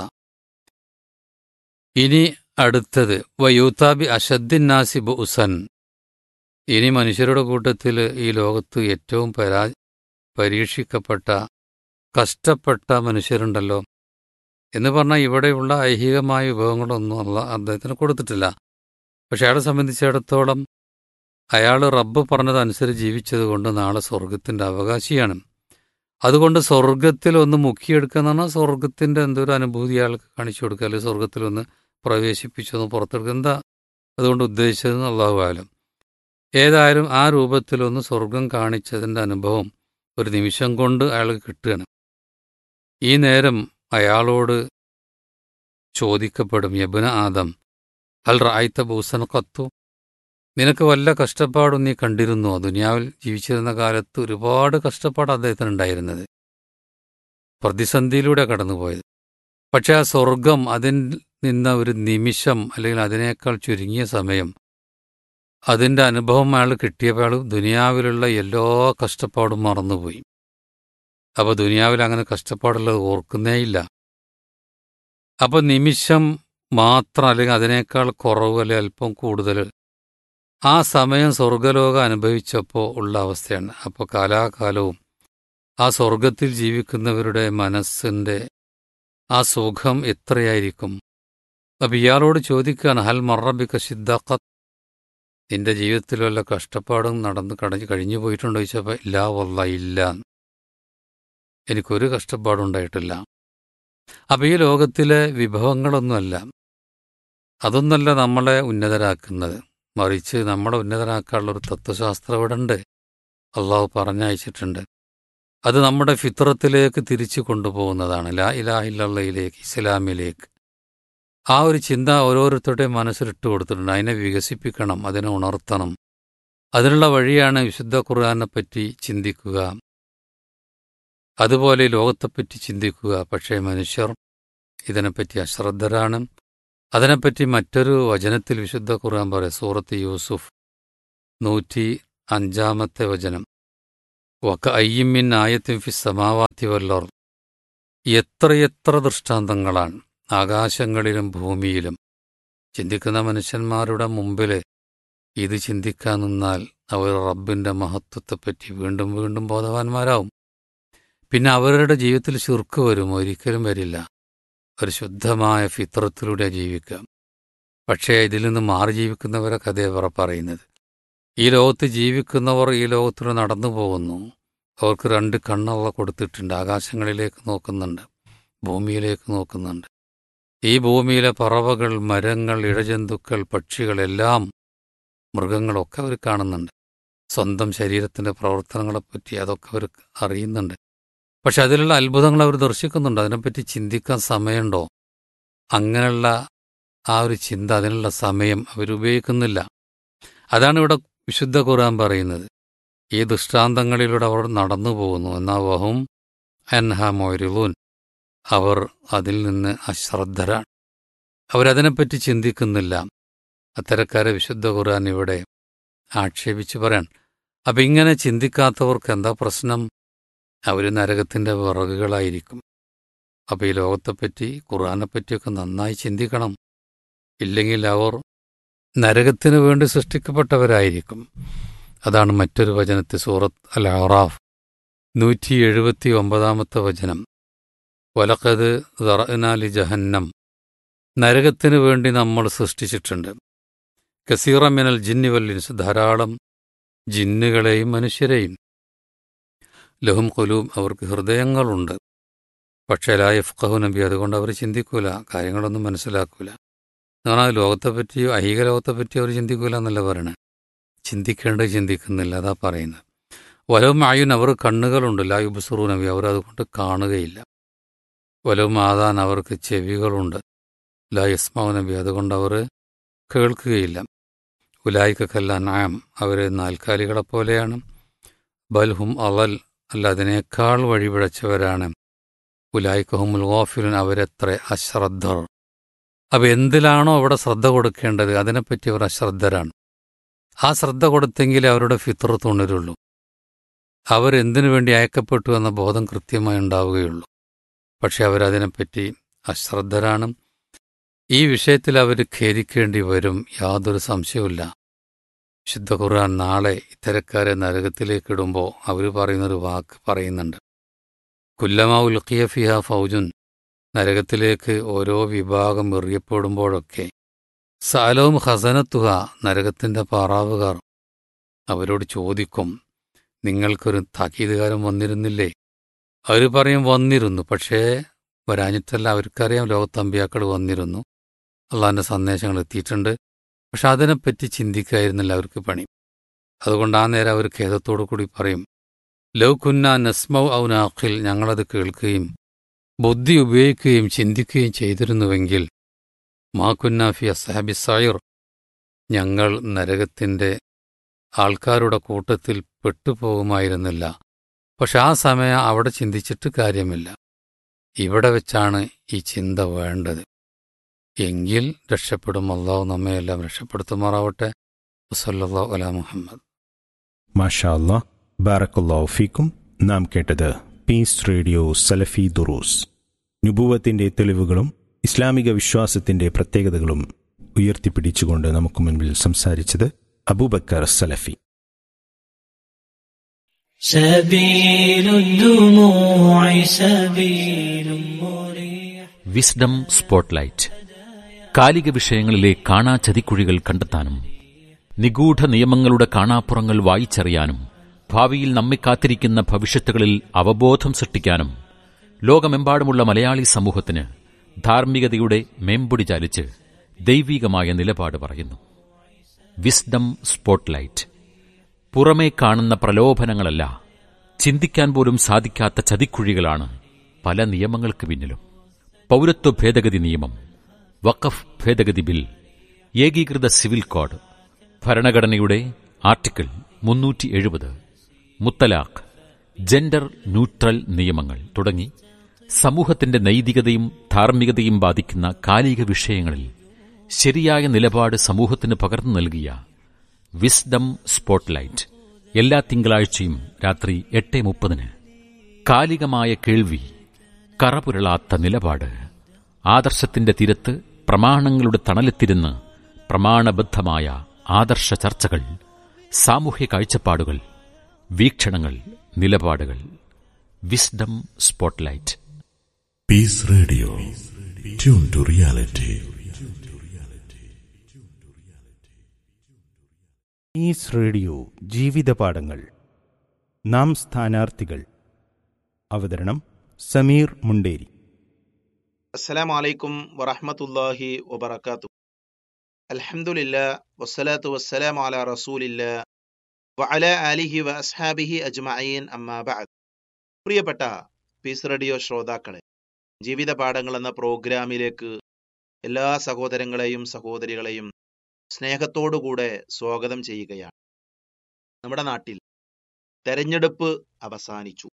ഇനി അടുത്തത് വയൂതാബി അഷദ്ദിന്നാസി ബുഅ്സൻ, ഇനി മനുഷ്യരുടെ കൂട്ടത്തിൽ ഈ ലോകത്ത് ഏറ്റവും പരീക്ഷിക്കപ്പെട്ട കഷ്ടപ്പെട്ട മനുഷ്യരുണ്ടല്ലോ എന്ന് പറഞ്ഞാൽ ഇവിടെയുള്ള ഐഹികമായ വിഭവങ്ങളൊന്നും അദ്ദേഹത്തിന് കൊടുത്തിട്ടില്ല. പക്ഷെ അയാളെ സംബന്ധിച്ചിടത്തോളം അയാൾ റബ്ബ് പറഞ്ഞതനുസരിച്ച് ജീവിച്ചതുകൊണ്ട് നാളെ സ്വർഗത്തിൻ്റെ അവകാശിയാണ്. അതുകൊണ്ട് സ്വർഗത്തിലൊന്ന് മുക്കിയെടുക്കുക എന്ന് പറഞ്ഞാൽ സ്വർഗത്തിൻ്റെ എന്തൊരു അനുഭൂതി അയാൾക്ക് കാണിച്ചു കൊടുക്കുക, അല്ലെങ്കിൽ സ്വർഗത്തിലൊന്ന് പ്രവേശിപ്പിച്ചൊന്ന് പുറത്തെടുക്കുക, എന്താ അതുകൊണ്ട് ഉദ്ദേശിച്ചതെന്ന് അല്ലാഹു ആലം. ഏതായാലും ആ രൂപത്തിലൊന്ന് സ്വർഗം കാണിച്ചതിൻ്റെ അനുഭവം ഒരു നിമിഷം കൊണ്ട് അയാൾക്ക് കിട്ടുകയാണ്. ഈ നേരം അയാളോട് ചോദിക്കപ്പെടും, യബ്ന ആദം ഹൽ റഅയ്ത ബുഅ്സൻ ഖത്തു, നിനക്ക് വല്ല കഷ്ടപ്പാടും നീ കണ്ടിരുന്നോ? ദുനിയാവിൽ ജീവിച്ചിരുന്ന കാലത്ത് ഒരുപാട് കഷ്ടപ്പാട് അദ്ദേഹത്തിന് ഉണ്ടായിരുന്നത്, പ്രതിസന്ധിയിലൂടെ കടന്നുപോയത്. പക്ഷെ ആ സ്വർഗം അതിൽ നിന്ന ഒരു നിമിഷം അല്ലെങ്കിൽ അതിനേക്കാൾ ചുരുങ്ങിയ സമയം അതിൻ്റെ അനുഭവം അയാൾ കിട്ടിയപ്പോൾ അയാൾ ദുനിയാവിലുള്ള എല്ലാ കഷ്ടപ്പാടും മറന്നുപോയി. അപ്പോൾ ദുനിയാവിൽ അങ്ങനെ കഷ്ടപ്പാടുള്ളത് ഓർക്കുന്നേയില്ല. അപ്പോൾ നിമിഷം മാത്രം അല്ലെങ്കിൽ അതിനേക്കാൾ കുറവ് അല്ലെങ്കിൽ അല്പം കൂടുതൽ ആ സമയം സ്വർഗലോകം അനുഭവിച്ചപ്പോൾ ഉള്ള അവസ്ഥയാണ്. അപ്പോൾ കാലാകാലവും ആ സ്വർഗത്തിൽ ജീവിക്കുന്നവരുടെ മനസ്സിൻ്റെ ആ സുഖം എത്രയായിരിക്കും. അപ്പം ഇയാളോട് ചോദിക്കുകയാണ്, ഹൽ മറബിക ഷിദ്ദഖത്ത്, നിന്റെ ജീവിതത്തിൽ വല്ല കഷ്ടപ്പാടും കഴിഞ്ഞു പോയിട്ടുണ്ടോ ചോദിച്ചപ്പോൾ ഇല്ലാ വല്ലാ ഇല്ല, എനിക്കൊരു കഷ്ടപ്പാടുണ്ടായിട്ടില്ല. അപ്പം ഈ ലോകത്തിലെ വിഭവങ്ങളൊന്നുമല്ല, അതൊന്നല്ല നമ്മളെ ഉന്നതരാക്കുന്നത്, മറിച്ച് നമ്മളെ ഉന്നതരാക്കാനുള്ളൊരു തത്വശാസ്ത്രം ഇവിടെ ഉണ്ട്, അള്ളാഹു പറഞ്ഞയച്ചിട്ടുണ്ട്. അത് നമ്മുടെ ഫിത്രത്തിലേക്ക് തിരിച്ചു കൊണ്ടുപോകുന്നതാണ്, ലാ ഇലാഹ ഇല്ലല്ലാഹിലേക്ക്, ഇസ്ലാമിലേക്ക്. ആ ഒരു ചിന്ത ഓരോരുത്തരുടെയും മനസ്സിലിട്ട് കൊടുത്തിട്ടുണ്ട്. അതിനെ വികസിപ്പിക്കണം, അതിനെ ഉണർത്തണം. അതിനുള്ള വഴിയാണ് വിശുദ്ധ ഖുർആനെപ്പറ്റി ചിന്തിക്കുക, അതുപോലെ ലോകത്തെപ്പറ്റി ചിന്തിക്കുക. പക്ഷേ മനുഷ്യർ ഇതിനെപ്പറ്റി അശ്രദ്ധരാണ്. അതിനെപ്പറ്റി മറ്റൊരു വചനത്തിൽ വിശുദ്ധ ഖുർആൻ പറയും, സൂറത്ത് യൂസുഫ് 105 വചനം, വകഅയ്യിൻ മിൻ ആയത്തിൻ ഫിസ് സമാവാതി വൽ അർദ്, എത്രയെത്ര ദൃഷ്ടാന്തങ്ങളാണ് ആകാശങ്ങളിലും ഭൂമിയിലും. ചിന്തിക്കുന്ന മനുഷ്യന്മാരുടെ മുമ്പിൽ ഇത് ചിന്തിക്കാൻ നിന്നാൽ അവർ റബ്ബിൻ്റെ മഹത്വത്തെപ്പറ്റി വീണ്ടും വീണ്ടും ബോധവാന്മാരാവും. പിന്നെ അവരുടെ ജീവിതത്തിൽ ശിർക്ക് വരും? ഒരിക്കലും വരില്ല. ഒരു ശുദ്ധമായ ഫിത്രത്തിലൂടെ ജീവിക്കാം. പക്ഷേ ഇതിൽ നിന്ന് മാറി ജീവിക്കുന്നവരെ കഥയവർ പറയുന്നത്. ഈ ലോകത്ത് ജീവിക്കുന്നവർ ഈ ലോകത്തിൽ നടന്നു പോകുന്നു. അവർക്ക് 2 കണ്ണുള്ള കൊടുത്തിട്ടുണ്ട്. ആകാശങ്ങളിലേക്ക് നോക്കുന്നുണ്ട്, ഭൂമിയിലേക്ക് നോക്കുന്നുണ്ട്. ഈ ഭൂമിയിലെ പറവകൾ, മരങ്ങൾ, ഇഴജന്തുക്കൾ, പക്ഷികളെല്ലാം, മൃഗങ്ങളൊക്കെ അവർ കാണുന്നുണ്ട്. സ്വന്തം ശരീരത്തിൻ്റെ പ്രവർത്തനങ്ങളെപ്പറ്റി അതൊക്കെ അവർ അറിയുന്നുണ്ട്. പക്ഷെ അതിലുള്ള അത്ഭുതങ്ങൾ അവർ ദർശിക്കുന്നുണ്ട്. അതിനെപ്പറ്റി ചിന്തിക്കാൻ സമയമുണ്ടോ? അങ്ങനെയുള്ള ആ ഒരു ചിന്ത, അതിനുള്ള സമയം അവരുപയോഗിക്കുന്നില്ല. അതാണ് ഇവിടെ വിശുദ്ധ ഖുർആൻ പറയുന്നത്. ഈ ദൃഷ്ടാന്തങ്ങളിലൂടെ അവർ നടന്നു പോകുന്നു. എന്നാൽ വഹും അൻഹാ മുഅ്രിദൂൻ, അവർ അതിൽ നിന്ന് അശ്രദ്ധരാണ്. അവരതിനെപ്പറ്റി ചിന്തിക്കുന്നില്ല. അത്തരക്കാരെ വിശുദ്ധ ഖുർആൻ ഇവിടെ ആക്ഷേപിച്ച് പറയാൻ. അപ്പം ഇങ്ങനെ ചിന്തിക്കാത്തവർക്ക് എന്താ പ്രശ്നം? അവർ നരകത്തിൻ്റെ വിറകുകളായിരിക്കും. അപ്പോൾ ഈ ലോകത്തെപ്പറ്റി, ഖുർആനെപ്പറ്റിയൊക്കെ നന്നായി ചിന്തിക്കണം. ഇല്ലെങ്കിൽ അവർ നരകത്തിനു വേണ്ടി സൃഷ്ടിക്കപ്പെട്ടവരായിരിക്കും. അതാണ് മറ്റൊരു വചനത്തിൽ സൂറത്ത് അൽ അറാഫ് 179 വചനം, വലഖദ് ദറഅനാ ലി ജഹന്നം, നരകത്തിനു വേണ്ടി നമ്മൾ സൃഷ്ടിച്ചിട്ടുണ്ട്. കസീറ മിനൽ ജിന്നി വൽ ഇൻസ്, ധാരാളം ജിന്നുകളെയും മനുഷ്യരെയും. ലഹും ഖുലൂബ്, അവർക്ക് ഹൃദയങ്ങളുണ്ട്. പക്ഷേ ലാ യഫ്ഖഹൂന ബി, അതുകൊണ്ട് അവർ ചിന്തിക്കൂല, കാര്യങ്ങളൊന്നും മനസ്സിലാക്കൂല. എന്ന് പറഞ്ഞാൽ ലോകത്തെപ്പറ്റിയോ ഐഹിക ലോകത്തെപ്പറ്റിയോ അവർ ചിന്തിക്കൂല എന്നല്ല പറയണേ, ചിന്തിക്കേണ്ടത് ചിന്തിക്കുന്നില്ല, അതാ പറയുന്നത്. വലവും ആയുൻ, അവർ കണ്ണുകളുണ്ട്. ലാ യുബ്സിറൂന ബി, അവർ അതുകൊണ്ട് കാണുകയില്ല. വലവും ആദാൻ, അവർക്ക് ചെവികളുണ്ട്. ലാ യസ്മഊന ബി, അതുകൊണ്ട് അവർ കേൾക്കുകയില്ല. ഉലായിക കൽ അൻആം, അവർ നാൽക്കാലികളെപ്പോലെയാണ്. ബൽഹും അളൽ, അല്ല അതിനേക്കാൾ വഴിപിഴച്ചവരാണ്. ഉലായിക ഹുമുൽ ഗാഫിലൂൻ, അവരെത്ര അശ്രദ്ധർ. അപ്പം എന്തിലാണോ അവിടെ ശ്രദ്ധ കൊടുക്കേണ്ടത് അതിനെപ്പറ്റി അവർ അശ്രദ്ധരാണ്. ആ ശ്രദ്ധ കൊടുത്തെങ്കിലേ അവരുടെ ഫിത്രത്ത് ഉണരുള്ളൂ. അവരെന്തിനു വേണ്ടി അയക്കപ്പെട്ടു എന്ന ബോധം കൃത്യമായി ഉണ്ടാവുകയുള്ളൂ. പക്ഷെ അവരതിനെപ്പറ്റി അശ്രദ്ധരാണ്. ഈ വിഷയത്തിൽ അവർ ഖേദിക്കേണ്ടി വരും, യാതൊരു സംശയവുമില്ല. വിശുദ്ധ ഖുർആൻ നാളെ ഇത്തരക്കാരെ നരകത്തിലേക്കിടുമ്പോൾ അവർ പറയുന്നൊരു വാക്ക് പറയുന്നുണ്ട്. കുല്ലമാ ഉൽഖിയ ഫിഹാ ഫൗജുൻ, നരകത്തിലേക്ക് ഓരോ വിഭാഗം എറിയപ്പെടുമ്പോഴൊക്കെ സഅലഹും ഖസനത്തുഹ, നരകത്തിൻ്റെ പാറാവുകാർ അവരോട് ചോദിക്കും, നിങ്ങൾക്കൊരു താക്കീതുകാരൻ വന്നിരുന്നില്ലേ? അവർ പറയും വന്നിരുന്നു, പക്ഷേ വരാഞ്ഞിട്ടല്ല, അവർക്കറിയാം ലോകത്ത് അമ്പിയാക്കൾ വന്നിരുന്നു, അള്ളാഹിൻ്റെ സന്ദേശങ്ങൾ എത്തിയിട്ടുണ്ട്. പക്ഷെ അതിനെപ്പറ്റി ചിന്തിക്കായിരുന്നില്ല അവർക്ക് പണി. അതുകൊണ്ട് ആ നേരം അവർ ഖേദത്തോടു കൂടി പറയും, ലൗ കുന്ന നസ്മൗ ഔ നാഖിൽ, ഞങ്ങളത് കേൾക്കുകയും ബുദ്ധി ഉപയോഗിക്കുകയും ചിന്തിക്കുകയും ചെയ്തിരുന്നുവെങ്കിൽ മാ കുന്ന ഫി അസ്ഹാബി സഈർ, ഞങ്ങൾ നരകത്തിൻ്റെ ആൾക്കാരുടെ കൂട്ടത്തിൽ പെട്ടുപോകുമായിരുന്നില്ല. പക്ഷെ ആ സമയം അവിടെ ചിന്തിച്ചിട്ട് കാര്യമില്ല. ഇവിടെ വെച്ചാണ് ഈ ചിന്ത വേണ്ടത്. എങ്കിൽ രക്ഷപ്പെടും. അല്ലാഹു നമ്മയെല്ലാം രക്ഷപ്പെടുത്തുമാറാവട്ടെ. വസല്ലല്ലാഹു അലാ മുഹമ്മദ്. മാഷാ അല്ലാഹ്, ബാറക്കല്ലാഹു ഫീക്കും. നാം കേട്ടത് പീസ് റേഡിയോ സലഫി ദുറൂസ്. നുബുവത്തിൻ്റെ തെളിവുകളും ഇസ്ലാമിക വിശ്വാസത്തിൻ്റെ പ്രത്യേകതകളും ഉയർത്തിപ്പിടിച്ചുകൊണ്ട് നമുക്ക് മുൻപിൽ സംസാരിച്ചത് അബൂബക്കർ സലഫി. سبيل الدموع سبيل مريح. Wisdom spotlight. കാലിക വിഷയങ്ങളിലെ കാണാ ചതിക്കുഴികൾ കണ്ടെത്താനും നിഗൂഢ നിയമങ്ങളുടെ കാണാപ്പുറങ്ങൾ വായിച്ചറിയാനും ഭാവിയിൽ നമ്മെ കാത്തിരിക്കുന്ന ഭവിഷ്യത്തുകളിൽ അവബോധം സൃഷ്ടിക്കാനും ലോകമെമ്പാടുമുള്ള മലയാളി സമൂഹത്തിന് ധാർമ്മികതയുടെ മേമ്പൊടി ചാലിച്ച് ദൈവികമായ നിലപാട് പറയുന്നു. Wisdom spotlight. പുറമേ കാണുന്ന പ്രലോഭനങ്ങളല്ല, ചിന്തിക്കാൻ പോലും സാധിക്കാത്ത ചതിക്കുഴികളാണ് പല നിയമങ്ങൾക്ക് പിന്നിലും. പൗരത്വ ഭേദഗതി നിയമം, വഖഫ് ഭേദഗതി ബിൽ, ഏകീകൃത സിവിൽ കോഡ്, ഭരണഘടനയുടെ ആർട്ടിക്കിൾ 370, മുത്തലാഖ്, ജെൻഡർ ന്യൂട്രൽ നിയമങ്ങൾ തുടങ്ങി സമൂഹത്തിന്റെ നൈതികതയും ധാർമ്മികതയും ബാധിക്കുന്ന കാലിക വിഷയങ്ങളിൽ ശരിയായ നിലപാട് സമൂഹത്തിന് പകർന്നു നൽകിയ വിസ്ഡം സ്പോട്ട്ലൈറ്റ് എല്ലാ തിങ്കളാഴ്ചയും രാത്രി 8:30. കാലികമായ കേൾവി, കറപുരളാത്ത നിലപാട്, ആദർശത്തിന്റെ തീരത്ത് പ്രമാണങ്ങളുടെ തണലെത്തിരുന്ന് പ്രമാണബദ്ധമായ ആദർശ ചർച്ചകൾ, സാമൂഹ്യ കാഴ്ചപ്പാടുകൾ, വീക്ഷണങ്ങൾ, നിലപാടുകൾ. Wisdom spotlight. Piece radio, tune to reality. Piece radio ജീവിതപാഠങ്ങൾ. നാം സ്ഥാനാർത്ഥികൾ. അവതരണം സമീർ മുണ്ടേരി. അസ്സലാമു അലൈക്കും വറഹ്മത്തുള്ളാഹി വബറകാതുഹു. അൽഹംദുലില്ലാ വസ്സലാത്തു വസ്സലാമു അലാ റസൂലില്ലാ വഅലാ ആലിഹി വഅസ്ഹാബിഹി അജ്മഈൻ, അമ്മാ ബഅദ്. പ്രിയപ്പെട്ട പീസ് റേഡിയോ ശ്രോതാക്കളെ, ജീവിത പാഠങ്ങൾ എന്ന പ്രോഗ്രാമിലേക്ക് എല്ലാ സഹോദരങ്ങളെയും സഹോദരികളെയും സ്നേഹത്തോടുകൂടെ സ്വാഗതം ചെയ്യുകയാണ്. നമ്മുടെ നാട്ടിൽ തെരഞ്ഞെടുപ്പ് അവസാനിച്ചു.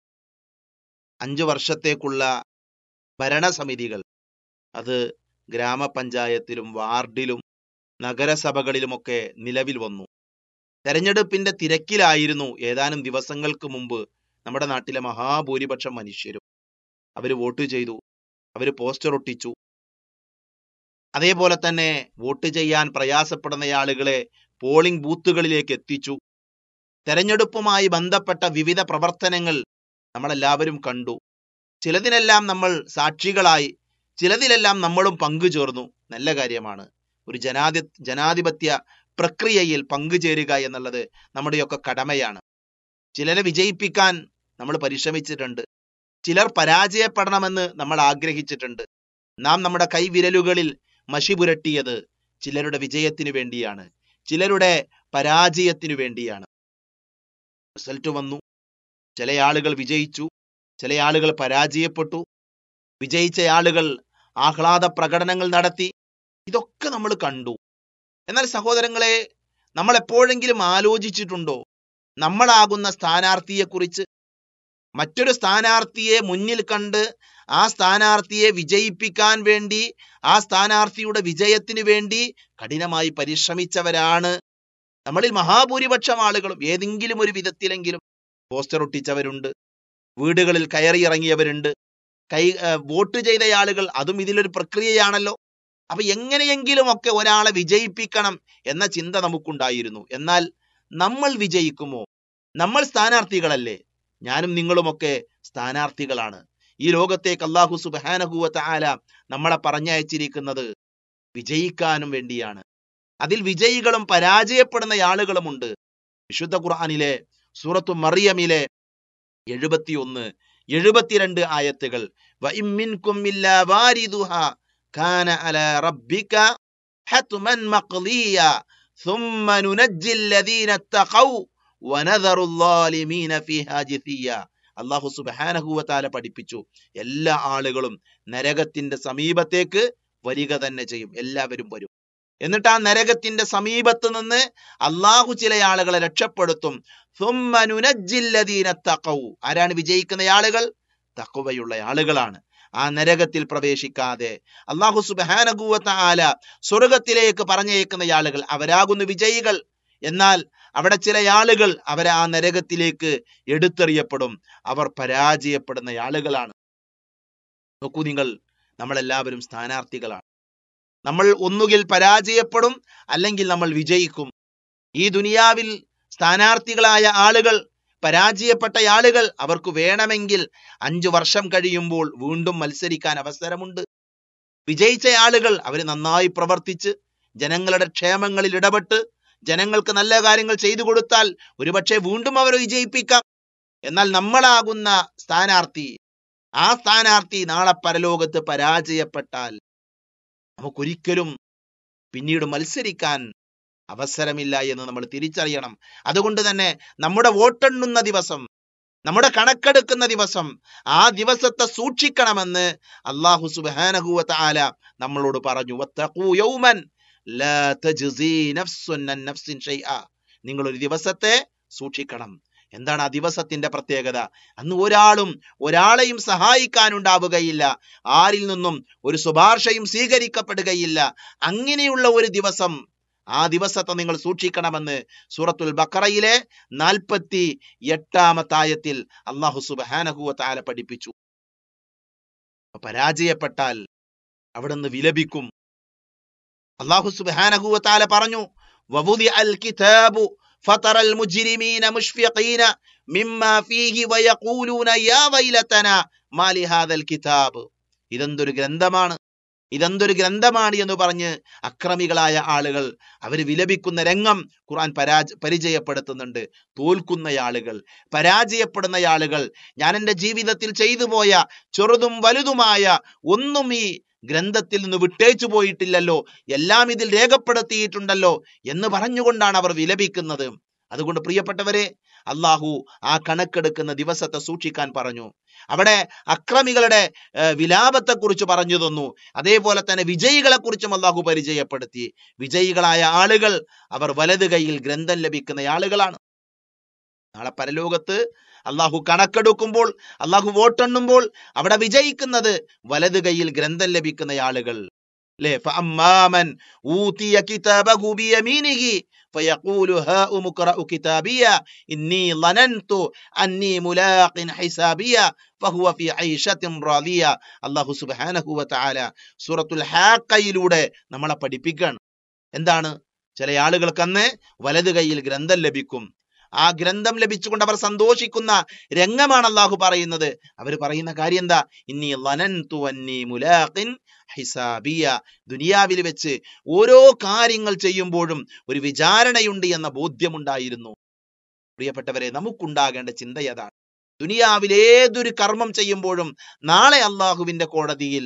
5 വർഷത്തേക്കുള്ള ഭരണസമിതികൾ, അത് ഗ്രാമപഞ്ചായത്തിലും വാർഡിലും നഗരസഭകളിലുമൊക്കെ നിലവിൽ വന്നു. തെരഞ്ഞെടുപ്പിന്റെ തിരക്കിലായിരുന്നു ഏതാനും ദിവസങ്ങൾക്ക് മുമ്പ് നമ്മുടെ നാട്ടിലെ മഹാഭൂരിപക്ഷം മനുഷ്യരും. അവർ വോട്ട് ചെയ്തു, അവർ പോസ്റ്റർ ഒട്ടിച്ചു. അതേപോലെ തന്നെ വോട്ട് ചെയ്യാൻ പ്രയാസപ്പെടുന്ന ആളുകളെ പോളിംഗ് ബൂത്തുകളിലേക്ക് എത്തിച്ചു. തെരഞ്ഞെടുപ്പുമായി ബന്ധപ്പെട്ട വിവിധ പ്രവർത്തനങ്ങൾ നമ്മളെല്ലാവരും കണ്ടു. ചിലതിനെല്ലാം നമ്മൾ സാക്ഷികളായി, ചിലതിലെല്ലാം നമ്മളും പങ്കുചേർന്നു. നല്ല കാര്യമാണ്. ഒരു ജനാധിപത്യ പ്രക്രിയയിൽ പങ്കുചേരുക എന്നുള്ളത് നമ്മുടെയൊക്കെ കടമയാണ്. ചിലരെ വിജയിപ്പിക്കാൻ നമ്മൾ പരിശ്രമിച്ചിട്ടുണ്ട്, ചിലർ പരാജയപ്പെടണമെന്ന് നമ്മൾ ആഗ്രഹിച്ചിട്ടുണ്ട്. നാം നമ്മുടെ കൈവിരലുകളിൽ മഷി പുരട്ടിയത് ചിലരുടെ വിജയത്തിനു വേണ്ടിയാണ്, ചിലരുടെ പരാജയത്തിനു വേണ്ടിയാണ്. റിസൾട്ട് വന്നു, ചില ആളുകൾ വിജയിച്ചു, ചില ആളുകൾ പരാജയപ്പെട്ടു. വിജയിച്ച ആളുകൾ ആഹ്ലാദ പ്രകടനങ്ങൾ നടത്തി. ഇതൊക്കെ നമ്മൾ കണ്ടു. എന്നാൽ സഹോദരങ്ങളെ, നമ്മൾ എപ്പോഴെങ്കിലും ആലോചിച്ചിട്ടുണ്ടോ നമ്മളാകുന്ന സ്ഥാനാർത്ഥിയെക്കുറിച്ച്? മറ്റൊരു സ്ഥാനാർത്ഥിയെ മുന്നിൽ കണ്ട് ആ സ്ഥാനാർത്ഥിയെ വിജയിപ്പിക്കാൻ വേണ്ടി, ആ സ്ഥാനാർത്ഥിയുടെ വിജയത്തിന് വേണ്ടി കഠിനമായി പരിശ്രമിച്ചവരാണ് നമ്മളിൽ മഹാഭൂരിപക്ഷം ആളുകളും. ഏതെങ്കിലും ഒരു വിധത്തിലെങ്കിലും പോസ്റ്റർ ഒട്ടിച്ചവരുണ്ട്, വീടുകളിൽ കയറിയിറങ്ങിയവരുണ്ട്, വോട്ട് ചെയ്ത ആളുകൾ. അതും ഇതിലൊരു പ്രക്രിയയാണല്ലോ. അപ്പൊ എങ്ങനെയെങ്കിലും ഒക്കെ ഒരാളെ വിജയിപ്പിക്കണം എന്ന ചിന്ത നമുക്കുണ്ടായിരുന്നു. എന്നാൽ നമ്മൾ വിജയിക്കുമോ? നമ്മൾ സ്ഥാനാർത്ഥികളല്ലേ? ഞാനും നിങ്ങളുമൊക്കെ സ്ഥാനാർത്ഥികളാണ്. ഈ ലോകത്തേക്ക് അല്ലാഹു സുബ്ഹാനഹു വ തആല നമ്മളെ പറഞ്ഞയച്ചിരിക്കുന്നത് വിജയിക്കാനും വേണ്ടിയാണ്. അതിൽ വിജയികളും പരാജയപ്പെടുന്ന ആളുകളുമുണ്ട്. വിശുദ്ധ ഖുർആനിലെ സൂറത്തു മറിയമിലെ 71, 72 ആയത്തുകൾ, വഇം മിൻകും ഇല്ലാ വാരിദുഹാ കാന അലാ റബ്ബിക ഹത്മൻ മഖ്ദിയ ثم ننجي الذين اتقوا ونذر الظالمين فيها جثيا. അല്ലാഹു സുബ്ഹാനഹു വ തആല പഠിപ്പിച്ചു, എല്ലാ ആളുകളും നരകത്തിന്റെ സമീപത്തേക്ക് വരിക തന്നെ ചെയ്യും. എല്ലാവരും വരും. എന്നിട്ട് ആ നരകത്തിന്റെ സമീപത്ത് നിന്ന് അല്ലാഹു ചില ആളുകളെ രക്ഷപ്പെടുത്തും. ثم ننجي الذين اتقوا. ആരാണ് വിജയിക്കുന്ന ആളുകൾ? തഖ്വയുള്ള ആളുകളാണ്. ആ നരകത്തിൽ പ്രവേശിക്കാതെ അല്ലാഹു സുബ്ഹാനഹു വ തആല സ്വർഗ്ഗത്തിലേക്ക് പറഞ്ഞയക്കുന്ന ആളുകൾ, അവരാകുന്നു വിജയികൾ. എന്നാൽ അവിടെ ചില ആളുകൾ അവരെ ആ നരകത്തിലേക്ക് എടുത്തെറിയപ്പെടും. അവർ പരാജയപ്പെടുന്ന ആളുകളാണ്. നോക്കൂ നിങ്ങൾ, നമ്മളെല്ലാവരും സ്ഥാനാർത്ഥികളാണ്. നമ്മൾ ഒന്നുകിൽ പരാജയപ്പെടും, അല്ലെങ്കിൽ നമ്മൾ വിജയിക്കും. ഈ ദുനിയാവിൽ സ്ഥാനാർത്ഥികളായ ആളുകൾ പരാജയപ്പെട്ട ആളുകൾ അവർക്ക് വേണമെങ്കിൽ 5 വർഷം കഴിയുമ്പോൾ വീണ്ടും മത്സരിക്കാൻ അവസരമുണ്ട്. വിജയിച്ച ആളുകൾ അവർ നന്നായി പ്രവർത്തിച്ച് ജനങ്ങളുടെ ക്ഷേമങ്ങളിൽ ഇടപെട്ട് ജനങ്ങൾക്ക് നല്ല കാര്യങ്ങൾ ചെയ്തു കൊടുത്താൽ ഒരുപക്ഷെ വീണ്ടും അവരെ വിജയിപ്പിക്കാം. എന്നാൽ നമ്മളാകുന്ന സ്ഥാനാർത്ഥി, ആ സ്ഥാനാർത്ഥി നാളെ പരലോകത്ത് പരാജയപ്പെട്ടാൽ നമുക്കൊരിക്കലും പിന്നീട് മത്സരിക്കാൻ അവസരമില്ല എന്ന് നമ്മൾ തിരിച്ചറിയണം. അതുകൊണ്ട് തന്നെ നമ്മുടെ വോട്ടെണ്ണുന്ന ദിവസം, നമ്മുടെ കണക്കെടുക്കുന്ന ദിവസം, ആ ദിവസത്തെ സൂക്ഷിക്കണമെന്ന് അല്ലാഹു സുബ്ഹാനഹു വ തആല നമ്മളോട് പറഞ്ഞു. വത്തഖൂ യൗമൻ ലാ തജ്സീ നഫ്സുൻ അൻ നഫ്സിൻ ഷൈആ. നിങ്ങൾ ഒരു ദിവസത്തെ സൂക്ഷിക്കണം. എന്താണ് ആ ദിവസത്തിന്റെ പ്രത്യേകത? അന്ന് ഒരാളും ഒരാളെയും സഹായിക്കാനുണ്ടാവുകയില്ല, ആരിൽ നിന്നും ഒരു ശുപാർശയും സ്വീകരിക്കപ്പെടുകയില്ല. അങ്ങനെയുള്ള ഒരു ദിവസം, ആ ദിവസത്തെ നിങ്ങൾ സൂക്ഷിക്കണമെന്ന് സൂറത്തുൽ ബഖറയിലെ 48-ാമത്തെ ആയത്തിൽ അല്ലാഹു സുബ്ഹാനഹു വ തആല പഠിപ്പിച്ചു. പരാജയപ്പെട്ടാൽ അവിടുന്ന് വിലപിക്കും. അല്ലാഹു സുബ്ഹാനഹു വ തആല പറഞ്ഞു, വവുദിഅൽ കിതാബു ഫതറൽ മുജ്രിമീന മുഷ്ഫിഖീന മിമ്മാ ഫീഹി വയഖൂലൂന യാ വൈലതനാ മാ ലിഹാദൽ കിതാബ്. ഇതെന്തൊരു ഗ്രന്ഥമാണ്, ഇതെന്തൊരു ഗ്രന്ഥമാണ് എന്ന് പറഞ്ഞ് അക്രമികളായ ആളുകൾ അവർ വിലപിക്കുന്ന രംഗം ഖുർആൻ പരിചയപ്പെടുത്തുന്നുണ്ട്. തോൽക്കുന്ന ആളുകൾ, പരാജയപ്പെടുന്ന ആളുകൾ, ഞാൻ എൻ്റെ ജീവിതത്തിൽ ചെയ്തു പോയ ചെറുതും വലുതുമായ ഒന്നും ഈ ഗ്രന്ഥത്തിൽ നിന്ന് വിട്ടേച്ചു പോയിട്ടില്ലല്ലോ, എല്ലാം ഇതിൽ രേഖപ്പെടുത്തിയിട്ടുണ്ടല്ലോ എന്ന് പറഞ്ഞുകൊണ്ടാണ് അവർ വിലപിക്കുന്നത്. അതുകൊണ്ട് പ്രിയപ്പെട്ടവരെ, അള്ളാഹു ആ കണക്കെടുക്കുന്ന ദിവസത്തെ സൂക്ഷിക്കാൻ പറഞ്ഞു. അവിടെ അക്രമികളുടെ വിലാപത്തെക്കുറിച്ച് പറഞ്ഞു തന്നു. അതേപോലെ തന്നെ വിജയികളെ കുറിച്ചും അള്ളാഹു പരിചയപ്പെടുത്തി. വിജയികളായ ആളുകൾ അവർ വലത് കൈയിൽ ഗ്രന്ഥം ലഭിക്കുന്ന ആളുകളാണ്. നാളെ പരലോകത്ത് അള്ളാഹു കണക്കെടുക്കുമ്പോൾ, അള്ളാഹു വോട്ടെണ്ണുമ്പോൾ അവിടെ വിജയിക്കുന്നത് വലത് കൈയിൽ ഗ്രന്ഥം ലഭിക്കുന്ന ആളുകൾ അല്ലേ. ഫഅമ്മാമൻ ഊതിയ കിതാബഹു ബിയമീനിഹി ഫയഖൂലു ഹാഉം ഇഖ്റഉ കിതാബിയ ഇന്നി ളനൻതു അന്നി മുലാഖിൻ ഹിസാബിയ ഫഹുവ ഫീ ഐശത്തിൻ റാദിയ. അല്ലാഹു സുബ്ഹാനഹു വ തആല സൂറത്തുൽ ഹാഖയിലൂടെ നമ്മളെ പഠിപ്പിക്കുകയാണ്. എന്താണ്? ചില ആളുകൾക്ക് അന്ന് വലത് കൈയിൽ ഗ്രന്ഥം ലഭിക്കും. ആ ഗ്രന്ഥം ലഭിച്ചുകൊണ്ട് അവർ സന്തോഷിക്കുന്ന രംഗമാണ് അല്ലാഹു പറയുന്നത്. അവർ പറയുന്ന കാര്യം എന്താ? ഇന്നി ളനൻതു അന്നി മുലാഖിൻ ഹിസാബിയ. ദുനിയാവിൽ വെച്ച് ഓരോ കാര്യങ്ങൾ ചെയ്യുമ്പോഴും ഒരു വിചാരണയുണ്ട് എന്ന ബോധ്യമുണ്ടായിരുന്നു. പ്രിയപ്പെട്ടവരെ, നമുക്കുണ്ടാകേണ്ട ചിന്ത അതാണ്. ദുനിയാവിൽ ഏതൊരു കർമ്മം ചെയ്യുമ്പോഴും നാളെ അള്ളാഹുവിന്റെ കോടതിയിൽ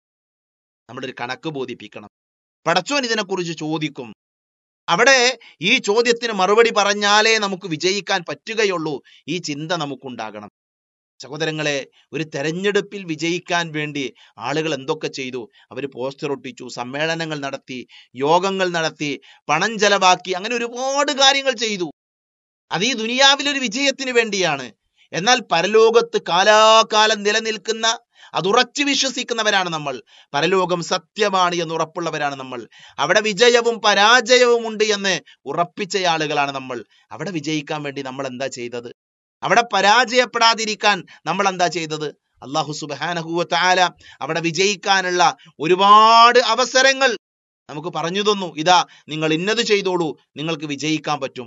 നമ്മളൊരു കണക്ക് ബോധിപ്പിക്കണം. പടച്ചോൻ ഇതിനെക്കുറിച്ച് ചോദിക്കും. അവിടെ ഈ ചോദ്യത്തിന് മറുപടി പറഞ്ഞാലേ നമുക്ക് വിജയിക്കാൻ പറ്റുകയുള്ളൂ. ഈ ചിന്ത നമുക്കുണ്ടാകണം. സഹോദരങ്ങളെ, ഒരു തെരഞ്ഞെടുപ്പിൽ വിജയിക്കാൻ വേണ്ടി ആളുകൾ എന്തൊക്കെ ചെയ്തു? അവർ പോസ്റ്റർ ഒട്ടിച്ചു, സമ്മേളനങ്ങൾ നടത്തി, യോഗങ്ങൾ നടത്തി, പണം ചെലവാക്കി, അങ്ങനെ ഒരുപാട് കാര്യങ്ങൾ ചെയ്തു. അത് ഈ ദുനിയാവിലൊരു വിജയത്തിന് വേണ്ടിയാണ്. എന്നാൽ പരലോകത്ത് കാലാകാലം നിലനിൽക്കുന്ന, അതുറച്ചു വിശ്വസിക്കുന്നവരാണ് നമ്മൾ. പരലോകം സത്യമാണ് എന്ന് ഉറപ്പുള്ളവരാണ് നമ്മൾ. അവിടെ വിജയവും പരാജയവും ഉണ്ട് എന്ന് ഉറപ്പിച്ച ആളുകളാണ് നമ്മൾ. അവിടെ വിജയിക്കാൻ വേണ്ടി നമ്മൾ എന്താ ചെയ്തത്? അവിടെ പരാജയപ്പെടാതിരിക്കാൻ നമ്മൾ എന്താ ചെയ്തത്? അല്ലാഹു സുബ്ഹാനഹു വ തആല അവിടെ വിജയിക്കാനുള്ള ഒരുപാട് അവസരങ്ങൾ നമുക്ക് പറഞ്ഞു തന്നു. ഇതാ, നിങ്ങൾ ഇന്നത് ചെയ്തോളൂ, നിങ്ങൾക്ക് വിജയിക്കാൻ പറ്റും.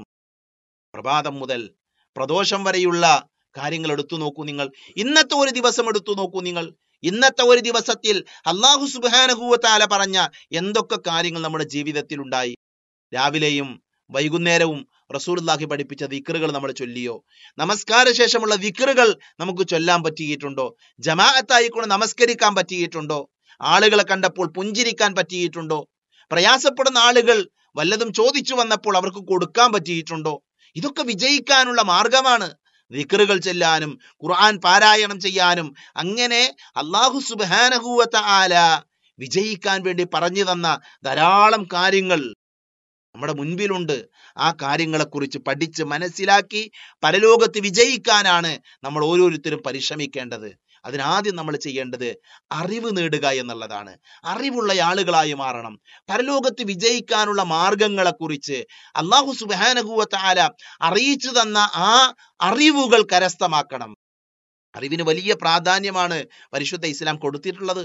പ്രഭാതം മുതൽ പ്രദോഷം വരെയുള്ള കാര്യങ്ങൾ എടുത്തു നോക്കൂ നിങ്ങൾ. ഇന്നത്തെ ഒരു ദിവസം എടുത്തു നോക്കൂ നിങ്ങൾ. ഇന്നത്തെ ഒരു ദിവസത്തിൽ അല്ലാഹു സുബ്ഹാനഹു വ തആല പറഞ്ഞ എന്തൊക്കെ കാര്യങ്ങൾ നമ്മുടെ ജീവിതത്തിൽ ഉണ്ടായി. രാവിലെയും വൈകുന്നേരവും റസൂലുള്ളാഹി പഠിപ്പിച്ച ദിക്റുകൾ നമ്മൾ ചൊല്ലിയോ? നമസ്കാര ശേഷമുള്ള ദിക്റുകൾ നമുക്ക് ചൊല്ലാൻ പറ്റിയിട്ടുണ്ടോ? ജമാഅത്തായിക്കൊണ്ട് നമസ്കരിക്കാൻ പറ്റിയിട്ടുണ്ടോ? ആളുകളെ കണ്ടപ്പോൾ പുഞ്ചിരിക്കാൻ പറ്റിയിട്ടുണ്ടോ? പ്രയാസപ്പെടുന്ന ആളുകൾ വല്ലതും ചോദിച്ചു വന്നപ്പോൾ അവർക്ക് കൊടുക്കാൻ പറ്റിയിട്ടുണ്ടോ? ഇതൊക്കെ വിജയിക്കാനുള്ള മാർഗമാണ്. ദിക്റുകൾ ചെല്ലാനും ഖുർആൻ പാരായണം ചെയ്യാനും അങ്ങനെ അല്ലാഹു സുബ്ഹാനഹു വ തആല വിജയിക്കാൻ വേണ്ടി പറഞ്ഞു തന്ന ധാരാളം കാര്യങ്ങൾ നമ്മുടെ മുൻപിലുണ്ട്. ആ കാര്യങ്ങളെക്കുറിച്ച് പഠിച്ച് മനസ്സിലാക്കി പരലോകത്ത് വിജയിക്കാനാണ് നമ്മൾ ഓരോരുത്തരും പരിശ്രമിക്കേണ്ടത്. അതിനാദ്യം നമ്മൾ ചെയ്യേണ്ടത് അറിവ് നേടുക എന്നുള്ളതാണ്. അറിവുള്ള ആളുകളായി മാറണം. പരലോകത്ത് വിജയിക്കാനുള്ള മാർഗങ്ങളെക്കുറിച്ച് അല്ലാഹു സുബ്ഹാനഹു വ തആല അറിയിച്ചു തന്ന ആ അറിവുകൾ കരസ്ഥമാക്കണം. അറിവിന് വലിയ പ്രാധാന്യമാണ് പരിശുദ്ധ ഇസ്ലാം കൊടുത്തിട്ടുള്ളത്.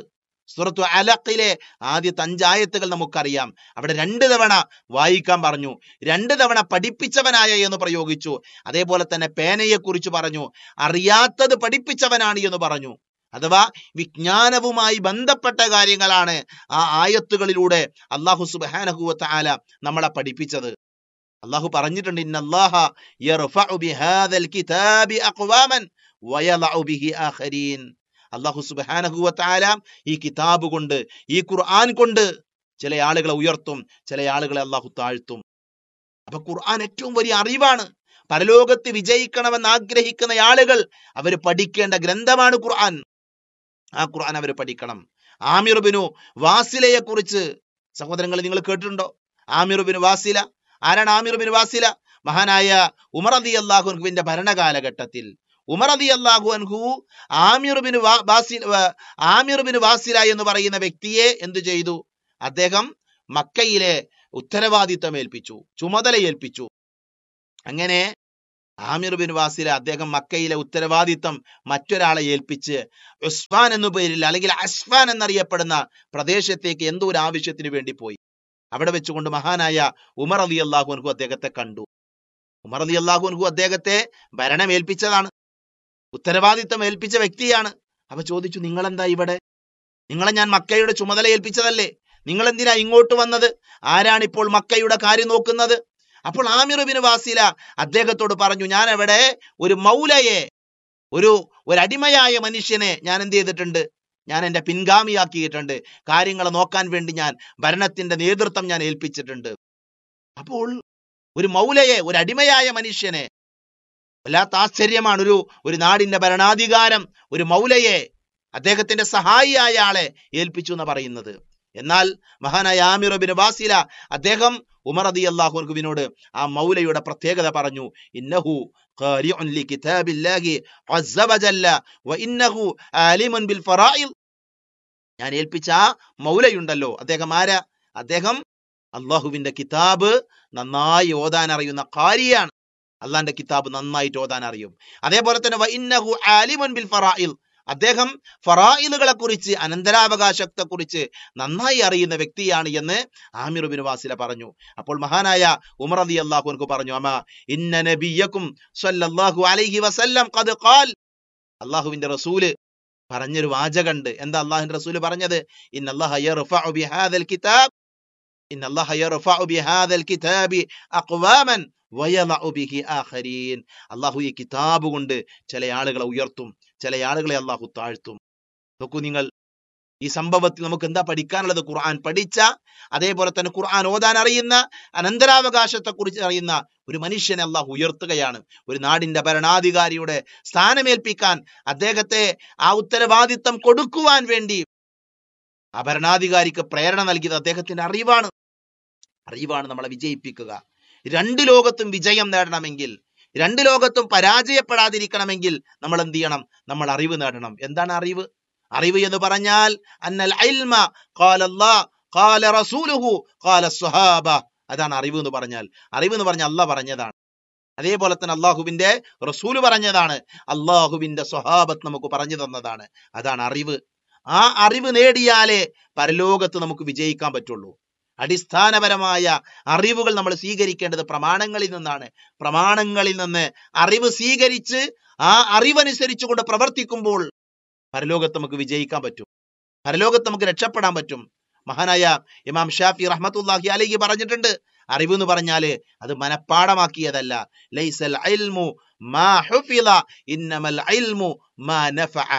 സൂറത്തു അലഖിലെ ആദ്യത്തെ 5 ആയത്തുകൾ നമുക്കറിയാം. അവിടെ 2 തവണ വായിക്കാൻ പറഞ്ഞു, 2 തവണ പഠിപ്പിച്ചവനായ എന്ന് പ്രയോഗിച്ചു. അതേപോലെ തന്നെ പേനയെ കുറിച്ച് പറഞ്ഞു, അറിയാത്തത് പഠിപ്പിച്ചവനാണ് എന്ന് പറഞ്ഞു. അഥവാ വിജ്ഞാനവുമായി ബന്ധപ്പെട്ട കാര്യങ്ങളാണ് ആ ആയത്തുകളിലൂടെ അല്ലാഹു സുബ്ഹാനഹു വ തആല നമ്മളെ പഠിപ്പിച്ചത്. അല്ലാഹു പറഞ്ഞിട്ടുണ്ട്, ഇന്നല്ലാഹ യർഫഉ ബിഹാദൽ കിതാബി അഖ്വാമൻ വയളഉ ബിഹി ആഖരീൻ. അല്ലാഹു സുബ്ഹാനഹു വ തആല ഈ കിതാബ് കൊണ്ട്, ഈ ഖുർആൻ കൊണ്ട് ചില ആളുകളെ ഉയർത്തും, ചില ആളുകളെ അല്ലാഹു താഴ്ത്തും. അപ്പൊ ഖുർആൻ ഏറ്റവും വലിയ അറിവാണ്. പരലോകത്ത് വിജയിക്കണമെന്ന് ആഗ്രഹിക്കുന്ന ആളുകൾ അവർ പഠിക്കേണ്ട ഗ്രന്ഥമാണ് ഖുർആൻ. ആ ഖുർആൻ അവർ പഠിക്കണം. ആമിർ ബിനു വാസിലയെ കുറിച്ച് സഹോദരങ്ങൾ നിങ്ങൾ കേട്ടിട്ടുണ്ടോ? ആമിർ ബിനു വാസില ആരാണ്? ആമിർ ബിനു വാസില മഹാനായ ഉമർ റളിയല്ലാഹു അൻഹുവിന്റെ ഭരണകാലഘട്ടത്തിൽ ഉമർ റളിയല്ലാഹു അൻഹു ആമിർ ബിനു വാസില എന്ന് പറയുന്ന വ്യക്തിയെ എന്തു ചെയ്തു? അദ്ദേഹം മക്കയിലെ ഉത്തരവാദിത്തം ഏൽപ്പിച്ചു, ചുമതല ഏൽപ്പിച്ചു. അങ്ങനെ ആമിർ ബിൻ വാസില അദ്ദേഹം മക്കയിലെ ഉത്തരവാദിത്തം മറ്റൊരാളെ ഏൽപ്പിച്ച് ഉസ്മാൻ എന്നു പേരിൽ അല്ലെങ്കിൽ അസ്ഫാൻ എന്നറിയപ്പെടുന്ന പ്രദേശത്തേക്ക് എന്തോ ഒരു ആവശ്യത്തിന് വേണ്ടി പോയി. അവിടെ വെച്ചുകൊണ്ട് മഹാനായ ഉമർ റളിയല്ലാഹു അൻഹു അദ്ദേഹത്തെ കണ്ടു. ഉമർ റളിയല്ലാഹു അൻഹു അദ്ദേഹത്തെ ഭരണം ഏൽപ്പിച്ചതാണ്, ഉത്തരവാദിത്തം ഏൽപ്പിച്ച വ്യക്തിയാണ്. അപ്പൊ ചോദിച്ചു, നിങ്ങളെന്താ ഇവിടെ? നിങ്ങളെ ഞാൻ മക്കയുടെ ചുമതല ഏൽപ്പിച്ചതല്ലേ, നിങ്ങൾ എന്തിനാ ഇങ്ങോട്ട് വന്നത്? ആരാണിപ്പോൾ മക്കയുടെ കാര്യം നോക്കുന്നത്? അപ്പോൾ ആമിർ ബിൻ വാസില അദ്ദേഹത്തോട് പറഞ്ഞു, ഞാൻ അവിടെ ഒരു മൗലയെ, ഒരു അടിമയായ മനുഷ്യനെ ഞാൻ എന്ത് ചെയ്തിട്ടുണ്ട്? ഞാൻ എൻ്റെ പിൻഗാമിയാക്കിയിട്ടുണ്ട്. കാര്യങ്ങളെ നോക്കാൻ വേണ്ടി ഞാൻ ഭരണത്തിന്റെ നേതൃത്വം ഞാൻ ഏൽപ്പിച്ചിട്ടുണ്ട്. അപ്പോൾ ഒരു മൗലയെ, ഒരു അടിമയായ മനുഷ്യനെ, വല്ലാത്ത ആശ്ചര്യമാണ്. ഒരു നാടിന്റെ ഭരണാധികാരം ഒരു മൗലയെ, അദ്ദേഹത്തിന്റെ സഹായിയായ ആളെ ഏൽപ്പിച്ചു എന്ന് പറയുന്നത്. എന്നാൽ മഹാനായ ആമിർ ബിൻ വാസില അദ്ദേഹം ഉമർ റളിയല്ലാഹു അൻഹുവിനോട് ആ മൗലയുടെ പ്രത്യേകത പറഞ്ഞു. ഇന്നഹു ഖാരിഉൻ ലികിതാബില്ലാഹി അസ്സ വജല്ല വ ഇന്നഹു ആലിമുൻ ബിൽ ഫറായിദ്. ഞാൻ ഏൽപ്പിച്ച ആ മൗലയുണ്ടല്ലോ, അദ്ദേഹം ആരാ? അദ്ദേഹം അള്ളാഹുവിന്റെ കിതാബ് നന്നായി ഓതാൻ അറിയുന്ന ഖാരിയാണ്. അള്ളാന്റെ കിതാബ് നന്നായിട്ട് ഓതാൻ അറിയും. അതേപോലെ തന്നെ വ ഇന്നഹു ആലിമുൻ ബിൽ ഫറായിദ്, അദ്ദേഹം ഫറായിലുകളെ കുറിച്ച്, അനന്തരാവകാശത്തെ കുറിച്ച് നന്നായി അറിയുന്ന വ്യക്തിയാണ് എന്ന് ആമിർ ബിൻ വാസില പറഞ്ഞു. അപ്പോൾ മഹാനായ ഉമർ റളിയല്ലാഹു അൻഹു പറഞ്ഞു, അമാ ഇന്ന നബിയക്കും സ്വല്ലല്ലാഹു അലൈഹി വസല്ലം ഖദ് ഖാൽ. അല്ലാഹുവിന്റെ റസൂല് പറഞ്ഞൊരു വാചകമുണ്ട്. എന്താ അല്ലാഹുവിന്റെ റസൂല് പറഞ്ഞത്? ഇന്നല്ലാഹ യർഫഉ ബിഹാദൽ കിതാബ്, ഇന്നല്ലാഹ യർഫഉ ബിഹാദൽ കിതാബി അഖ്വാമൻ വയളഉ ബിഹി ആഖരീൻ. അല്ലാഹു ഈ കിതാബ് കൊണ്ട് ചില ആളുകളെ ഉയർത്തും, ചില ആളുകളെ അല്ലാഹു താഴ്ത്തും. നോക്കൂ നിങ്ങൾ, ഈ സംഭവത്തിൽ നമുക്ക് എന്താ പഠിക്കാനുള്ളത്? ഖുർആൻ പഠിച്ച, അതേപോലെ തന്നെ ഖുർആൻ ഓതാൻ അറിയുന്ന, അനന്തരാവകാശത്തെ കുറിച്ച് അറിയുന്ന ഒരു മനുഷ്യനെ അല്ലാഹു ഉയർത്തുകയാണ്. ഒരു നാടിന്റെ ഭരണാധികാരിയുടെ സ്ഥാനമേൽപ്പിക്കാൻ, അദ്ദേഹത്തെ ആ ഉത്തരവാദിത്തം കൊടുക്കുവാൻ വേണ്ടി ആ ഭരണാധികാരിക്ക് പ്രേരണ നൽകിയത് അദ്ദേഹത്തിന്റെ അറിവാണ്. അറിവാണ് നമ്മളെ വിജയിപ്പിക്കുക. 2 ലോകത്തും വിജയം നേടണമെങ്കിൽ, 2 ലോകത്തും പരാജയപ്പെടാതിരിക്കണമെങ്കിൽ നമ്മൾ എന്ത് ചെയ്യണം? നമ്മൾ അറിവ് നേടണം. എന്താണ് അറിവ്? അറിവ് എന്ന് പറഞ്ഞാൽ അന്നൽ ഇൽമ ഖാല അല്ലാഹ് ഖാല റസൂലുഹു ഖാല സ്വഹാബ. അതാണ് അറിവ് എന്ന് പറഞ്ഞാൽ. അറിവ് എന്ന് പറഞ്ഞാൽ അല്ലാഹ് പറഞ്ഞതാണ്, അതേപോലെ തന്നെ അള്ളാഹുവിന്റെ റസൂല് പറഞ്ഞതാണ്, അള്ളാഹുവിന്റെ സ്വഹാബത്ത് നമുക്ക് പറഞ്ഞു തന്നതാണ്. അതാണ് അറിവ്. ആ അറിവ് നേടിയാലേ പരലോകത്ത് നമുക്ക് വിജയിക്കാൻ പറ്റുള്ളൂ. അടിസ്ഥാനപരമായ അറിവുകൾ നമ്മൾ സ്വീകരിക്കേണ്ടത് പ്രമാണങ്ങളിൽ നിന്നാണ്. പ്രമാണങ്ങളിൽ നിന്ന് അറിവ് സ്വീകരിച്ച് ആ അറിവനുസരിച്ച് കൊണ്ട് പ്രവർത്തിക്കുമ്പോൾ പരലോകത്ത് നമുക്ക് വിജയിക്കാൻ പറ്റും, പരലോകത്ത് നമുക്ക് രക്ഷപ്പെടാൻ പറ്റും. മഹാനായ ഇമാം ഷാഫി റഹ്മത്തുള്ളാഹി അലൈഹി പറഞ്ഞിട്ടുണ്ട്, അറിവ് എന്ന് പറഞ്ഞാല് അത് മനപ്പാടമാക്കിയതല്ല. ലൈസൽ ഇൽമു മാ ഹുഫിള ഇന്നമൽ ഇൽമു മാ നഫഅ.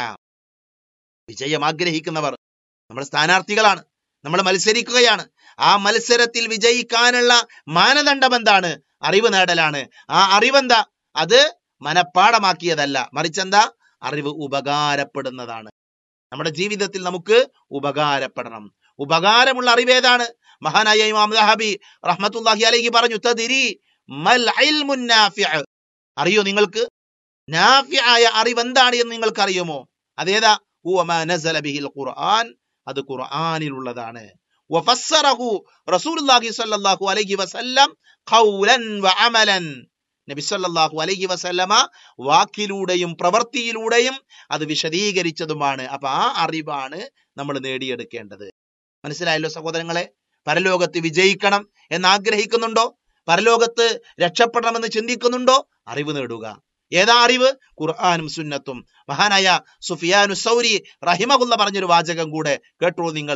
വിജയം ആഗ്രഹിക്കുന്നവർ നമ്മൾ സ്ഥാനാർത്ഥികളാണ്, നമ്മൾ മത്സരിക്കുകയാണ്. ആ മത്സരത്തിൽ വിജയിക്കാനുള്ള മാനദണ്ഡം എന്താണ്? അറിവ് നേടലാണ്. ആ അറിവെന്താ? അത് മനപ്പാടമാക്കിയതല്ല, മറിച്ചെന്താ? അറിവ് ഉപകാരപ്പെടുന്നതാണ്. നമ്മുടെ ജീവിതത്തിൽ നമുക്ക് ഉപകാരപ്പെടണം. ഉപകാരമുള്ള അറിവ് ഏതാണ്? മഹാനായ ഇമാം ദഹബി റഹ്മത്തുള്ളാഹി അലൈഹി പറഞ്ഞു, തദ്രി മൽ ഇൽമുൻ നാഫിഅ. അറിയോ നിങ്ങൾക്ക്? നാഫിആയ അറിവ് എന്താണ് എന്ന് നിങ്ങൾക്ക് അറിയുമോ? അതേതാ? ഹുവ മാ നസല ബിഹിൽ ഖുർആൻ. അത് ഖുർആനിലുള്ളതാണ്. വഫസ്സറഹു റസൂലുള്ളാഹി സ്വല്ലല്ലാഹു അലൈഹി വസല്ലം ഖൗലൻ വഅമലൻ. നബി സല്ലല്ലാഹു അലൈഹി വസല്ലമ വാക്കിലൂടെയും പ്രവൃത്തിയിലൂടെയും അത് വിശദീകരിച്ചതുമാണ്. അപ്പൊ ആ അറിവാണ് നമ്മൾ നേടിയെടുക്കേണ്ടത്. മനസ്സിലായല്ലോ സഹോദരങ്ങളെ? പരലോകത്ത് വിജയിക്കണം എന്ന് ആഗ്രഹിക്കുന്നുണ്ടോ? പരലോകത്ത് രക്ഷപ്പെടണമെന്ന് ചിന്തിക്കുന്നുണ്ടോ? അറിവ് നേടുക. ഏതാ അറിവ്? ഖുർആനും സുന്നത്തും. മഹാനായ സുഫിയാനു സൗരി റഹിമഹുല്ല പറഞ്ഞൊരു വാചകം കൂടെ കേട്ടോളൂ നിങ്ങൾ.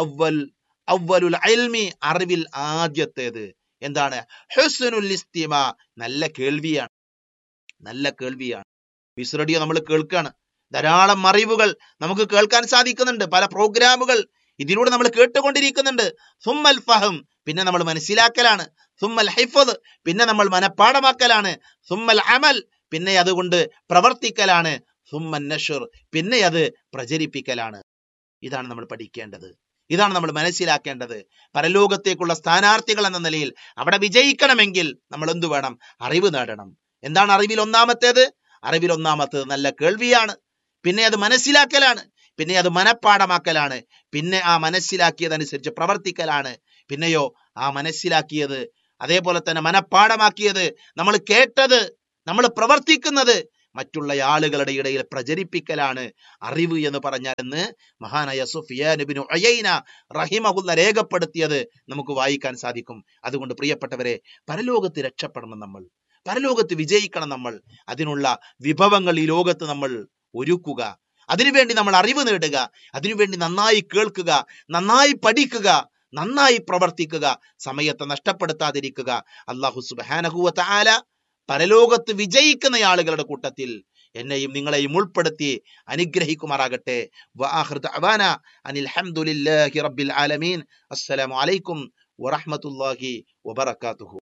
അവ്വലുൽ ഇൽമി, അറിവിൽ ആദ്യത്തേത് എന്താണ്? ഹുസ്നുൽ ഇസ്തിമാ, നല്ല കേൾവിയാണ്. നല്ല കേൾവിയാണ്. പീസ് റേഡിയോ നമ്മൾ കേൾക്കാണ്. ധാരാളം അറിവുകൾ നമുക്ക് കേൾക്കാൻ സാധിക്കുന്നുണ്ട്. പല പ്രോഗ്രാമുകൾ ഇതിലൂടെ നമ്മൾ കേട്ടുകൊണ്ടിരിക്കുന്നുണ്ട്. സുമ്മൽ ഫഹം, പിന്നെ നമ്മൾ മനസ്സിലാക്കലാണ്. സുമ്മൽ ഹിഫ്ദ്, പിന്നെ നമ്മൾ മനപ്പാഠമാക്കലാണ്. സുമ്മൽ അമൽ, പിന്നെ അതുകൊണ്ട് പ്രവർത്തിക്കലാണ്. സുമ്മൻ നശ്ർ, പിന്നെ അത് പ്രചരിപ്പിക്കലാണ്. ഇതാണ് നമ്മൾ പഠിക്കേണ്ടത്. ഇതാണ് നമ്മൾ മനസ്സിലാക്കേണ്ടത്. പരലോകത്തേക്കുള്ള സ്ഥാനാർത്ഥികൾ എന്ന നിലയിൽ അവിടെ വിജയിക്കണമെങ്കിൽ നമ്മൾ എന്തു വേണം? അറിവ് നേടണം. എന്താണ് അറിവിൽ ഒന്നാമത്തേത്? അറിവിൽ ഒന്നാമത്തേത് നല്ല കേൾവിയാണ്. പിന്നെ അത് മനസ്സിലാക്കലാണ്. പിന്നെ അത് മനപ്പാഠമാക്കലാണ്. പിന്നെ ആ മനസ്സിലാക്കിയതനുസരിച്ച് പ്രവർത്തിക്കലാണ്. പിന്നെയോ ആ മനസ്സിലാക്കിയത്, അതേപോലെ തന്നെ മനപ്പാഠമാക്കിയത്, നമ്മൾ കേട്ടത്, നമ്മൾ പ്രവർത്തിക്കുന്നത് മറ്റുള്ള ആളുകളുടെ ഇടയിൽ പ്രചരിപ്പിക്കലാണ് അറിവ് എന്ന് പറഞ്ഞാൽ എന്ന് മഹാനായ സുഫിയാൻ ഇബ്നു ഉയൈന റഹിമഹുല്ല രേഖപ്പെടുത്തിയത് നമുക്ക് വായിക്കാൻ സാധിക്കും. അതുകൊണ്ട് പ്രിയപ്പെട്ടവരെ, പരലോകത്ത് രക്ഷപ്പെടണം നമ്മൾ, പരലോകത്ത് വിജയിക്കണം നമ്മൾ. അതിനുള്ള വിഭവങ്ങൾ ഈ ലോകത്ത് നമ്മൾ ഒരുക്കുക. അതിനുവേണ്ടി നമ്മൾ അറിവ് നേടുക. അതിനുവേണ്ടി നന്നായി കേൾക്കുക, നന്നായി പഠിക്കുക, നന്നായി പ്രവർത്തിക്കുക, സമയത്തെ നഷ്ടപ്പെടുത്താതിരിക്കുക. അല്ലാഹു സുബ്ഹാനഹു വ തആല പരലോകത്ത് വിജയിക്കുന്ന ആളുകളുടെ കൂട്ടത്തിൽ എന്നെയും നിങ്ങളെയും ഉൾപ്പെടുത്തി അനുഗ്രഹിക്കുമാറാകട്ടെ. വആഖിറു ദഅവാനാ അനിൽ ഹംദുലില്ലാഹി റബ്ബിൽ ആലമീൻ. അസ്സലാമു അലൈക്കും വറഹ്മത്തുള്ളാഹി വബറകാതുഹു.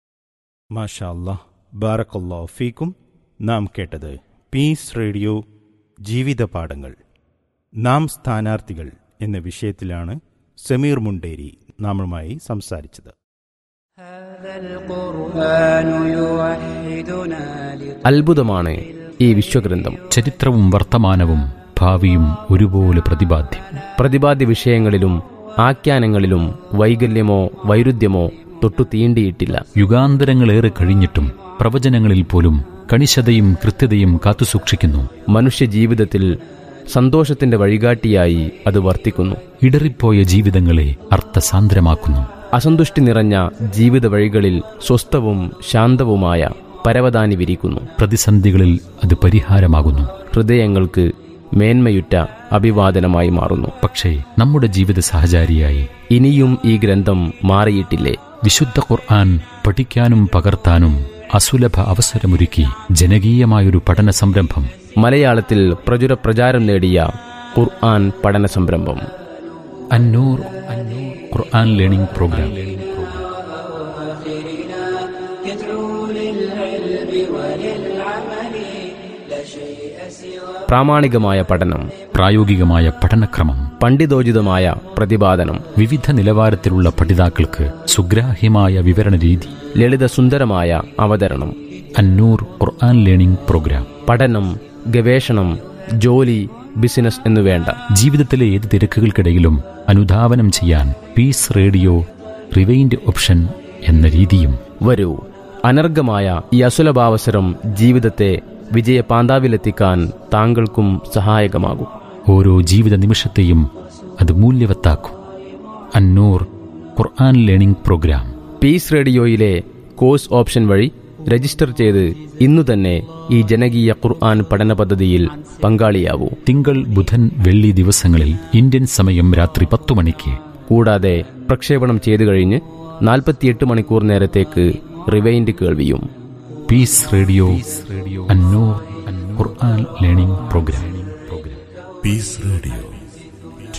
മാഷാ അല്ലാഹ്, ബാറക്കല്ലാഹു ഫീക്കും. നാം കേട്ടത് പീസ് റേഡിയോ ജീവിത പാഠങ്ങൾ, നാം സ്ഥാനാർത്ഥികൾ എന്ന വിഷയത്തിലാണ് സമീർ മുണ്ടേരി നമ്മളുമായി സംസാരിച്ചത്. അത്ഭുതമാണ് ഈ വിശ്വഗ്രന്ഥം. ചരിത്രവും വർത്തമാനവും ഭാവിയും ഒരുപോലെ പ്രതിപാദ്യ വിഷയങ്ങളിലും ആഖ്യാനങ്ങളിലും വൈകല്യമോ വൈരുദ്ധ്യമോ തൊട്ടു തീണ്ടിയിട്ടില്ല. യുഗാന്തരങ്ങളേറെ കഴിഞ്ഞിട്ടും പ്രവചനങ്ങളിൽ പോലും കണിശതയും കൃത്യതയും കാത്തുസൂക്ഷിക്കുന്നു. മനുഷ്യ ജീവിതത്തിൽ സന്തോഷത്തിന്റെ വഴികാട്ടിയായി അത് വർത്തിക്കുന്നു. ഇടറിപ്പോയ ജീവിതങ്ങളെ അർത്ഥസാന്ദ്രമാക്കുന്നു. അസന്തുഷ്ടി നിറഞ്ഞ ജീവിത വഴികളിൽ സ്വസ്ഥവും ശാന്തവുമായ പരവതാനി വിരിക്കുന്നു. പ്രതിസന്ധികളിൽ അത് പരിഹാരമാകുന്നു. ഹൃദയങ്ങൾക്ക് മേന്മയുറ്റ അഭിവാദനമായി മാറുന്നു. പക്ഷേ നമ്മുടെ ജീവിത സഹചാരിയായി ഇനിയും ഈ ഗ്രന്ഥം മാറിയിട്ടില്ലേ? വിശുദ്ധ ഖുർആൻ പഠിക്കാനും പകർത്താനും അസുലഭ അവസരമൊരുക്കി ജനകീയമായൊരു പഠന സംരംഭം. മലയാളത്തിൽ പ്രചാരം നേടിയ ഖുർആൻ പഠന സംരംഭം അന്നൂർ ഖുർആൻ ലേണിംഗ് പ്രോഗ്രാം. പ്രാമാണികമായ പഠനം, പ്രായോഗികമായ പഠനക്രമം, പണ്ഡിതോചിതമായ പ്രതിപാദനം, വിവിധ നിലവാരത്തിലുള്ള പഠിതാക്കൾക്ക് സുഗ്രാഹ്യമായ വിവരണ രീതി, ലളിതസുന്ദരമായ അവതരണം. അന്നൂർ ഖുർആൻ ലേണിംഗ് പ്രോഗ്രാം. പഠനം, ഗവേഷണം, ജോലി, ബിസിനസ് എന്നുവേണ്ട ജീവിതത്തിലെ ഏത് തിരക്കുകൾക്കിടയിലും അനുധാവനം ചെയ്യാൻ പീസ് റേഡിയോ റിവൈൻഡ് ഓപ്ഷൻ എന്ന രീതിയും. വരൂ, അനർഘമായ ഈ അസുലഭാവസരം ജീവിതത്തെ വിജയപാന്താവിലെത്തിക്കാൻ താങ്കൾക്കും സഹായകമാകും. ഓരോ ജീവിത നിമിഷത്തെയും അത് മൂല്യവത്താക്കും. അന്നൂർ ഖുർആൻ learning programme. Piece റേഡിയോയിലെ course option വഴി രജിസ്റ്റർ ചെയ്ത് ഇന്നു തന്നെ ഈ ജനകീയ ഖുർആൻ പഠന പദ്ധതിയിൽ പങ്കാളിയാവൂ. തിങ്കൾ, ബുധൻ, വെള്ളി ദിവസങ്ങളിൽ ഇന്ത്യൻ സമയം രാത്രി 10 മണിക്ക്. കൂടാതെ പ്രക്ഷേപണം ചെയ്തു കഴിഞ്ഞ് 48 മണിക്കൂർ നേരത്തേക്ക് റിവൈൻഡ് കേൾവിയും. പീസ് റേഡിയോ അന്നൂർ ഖുർആൻ ലേണിംഗ് പ്രോഗ്രാം. Piece radio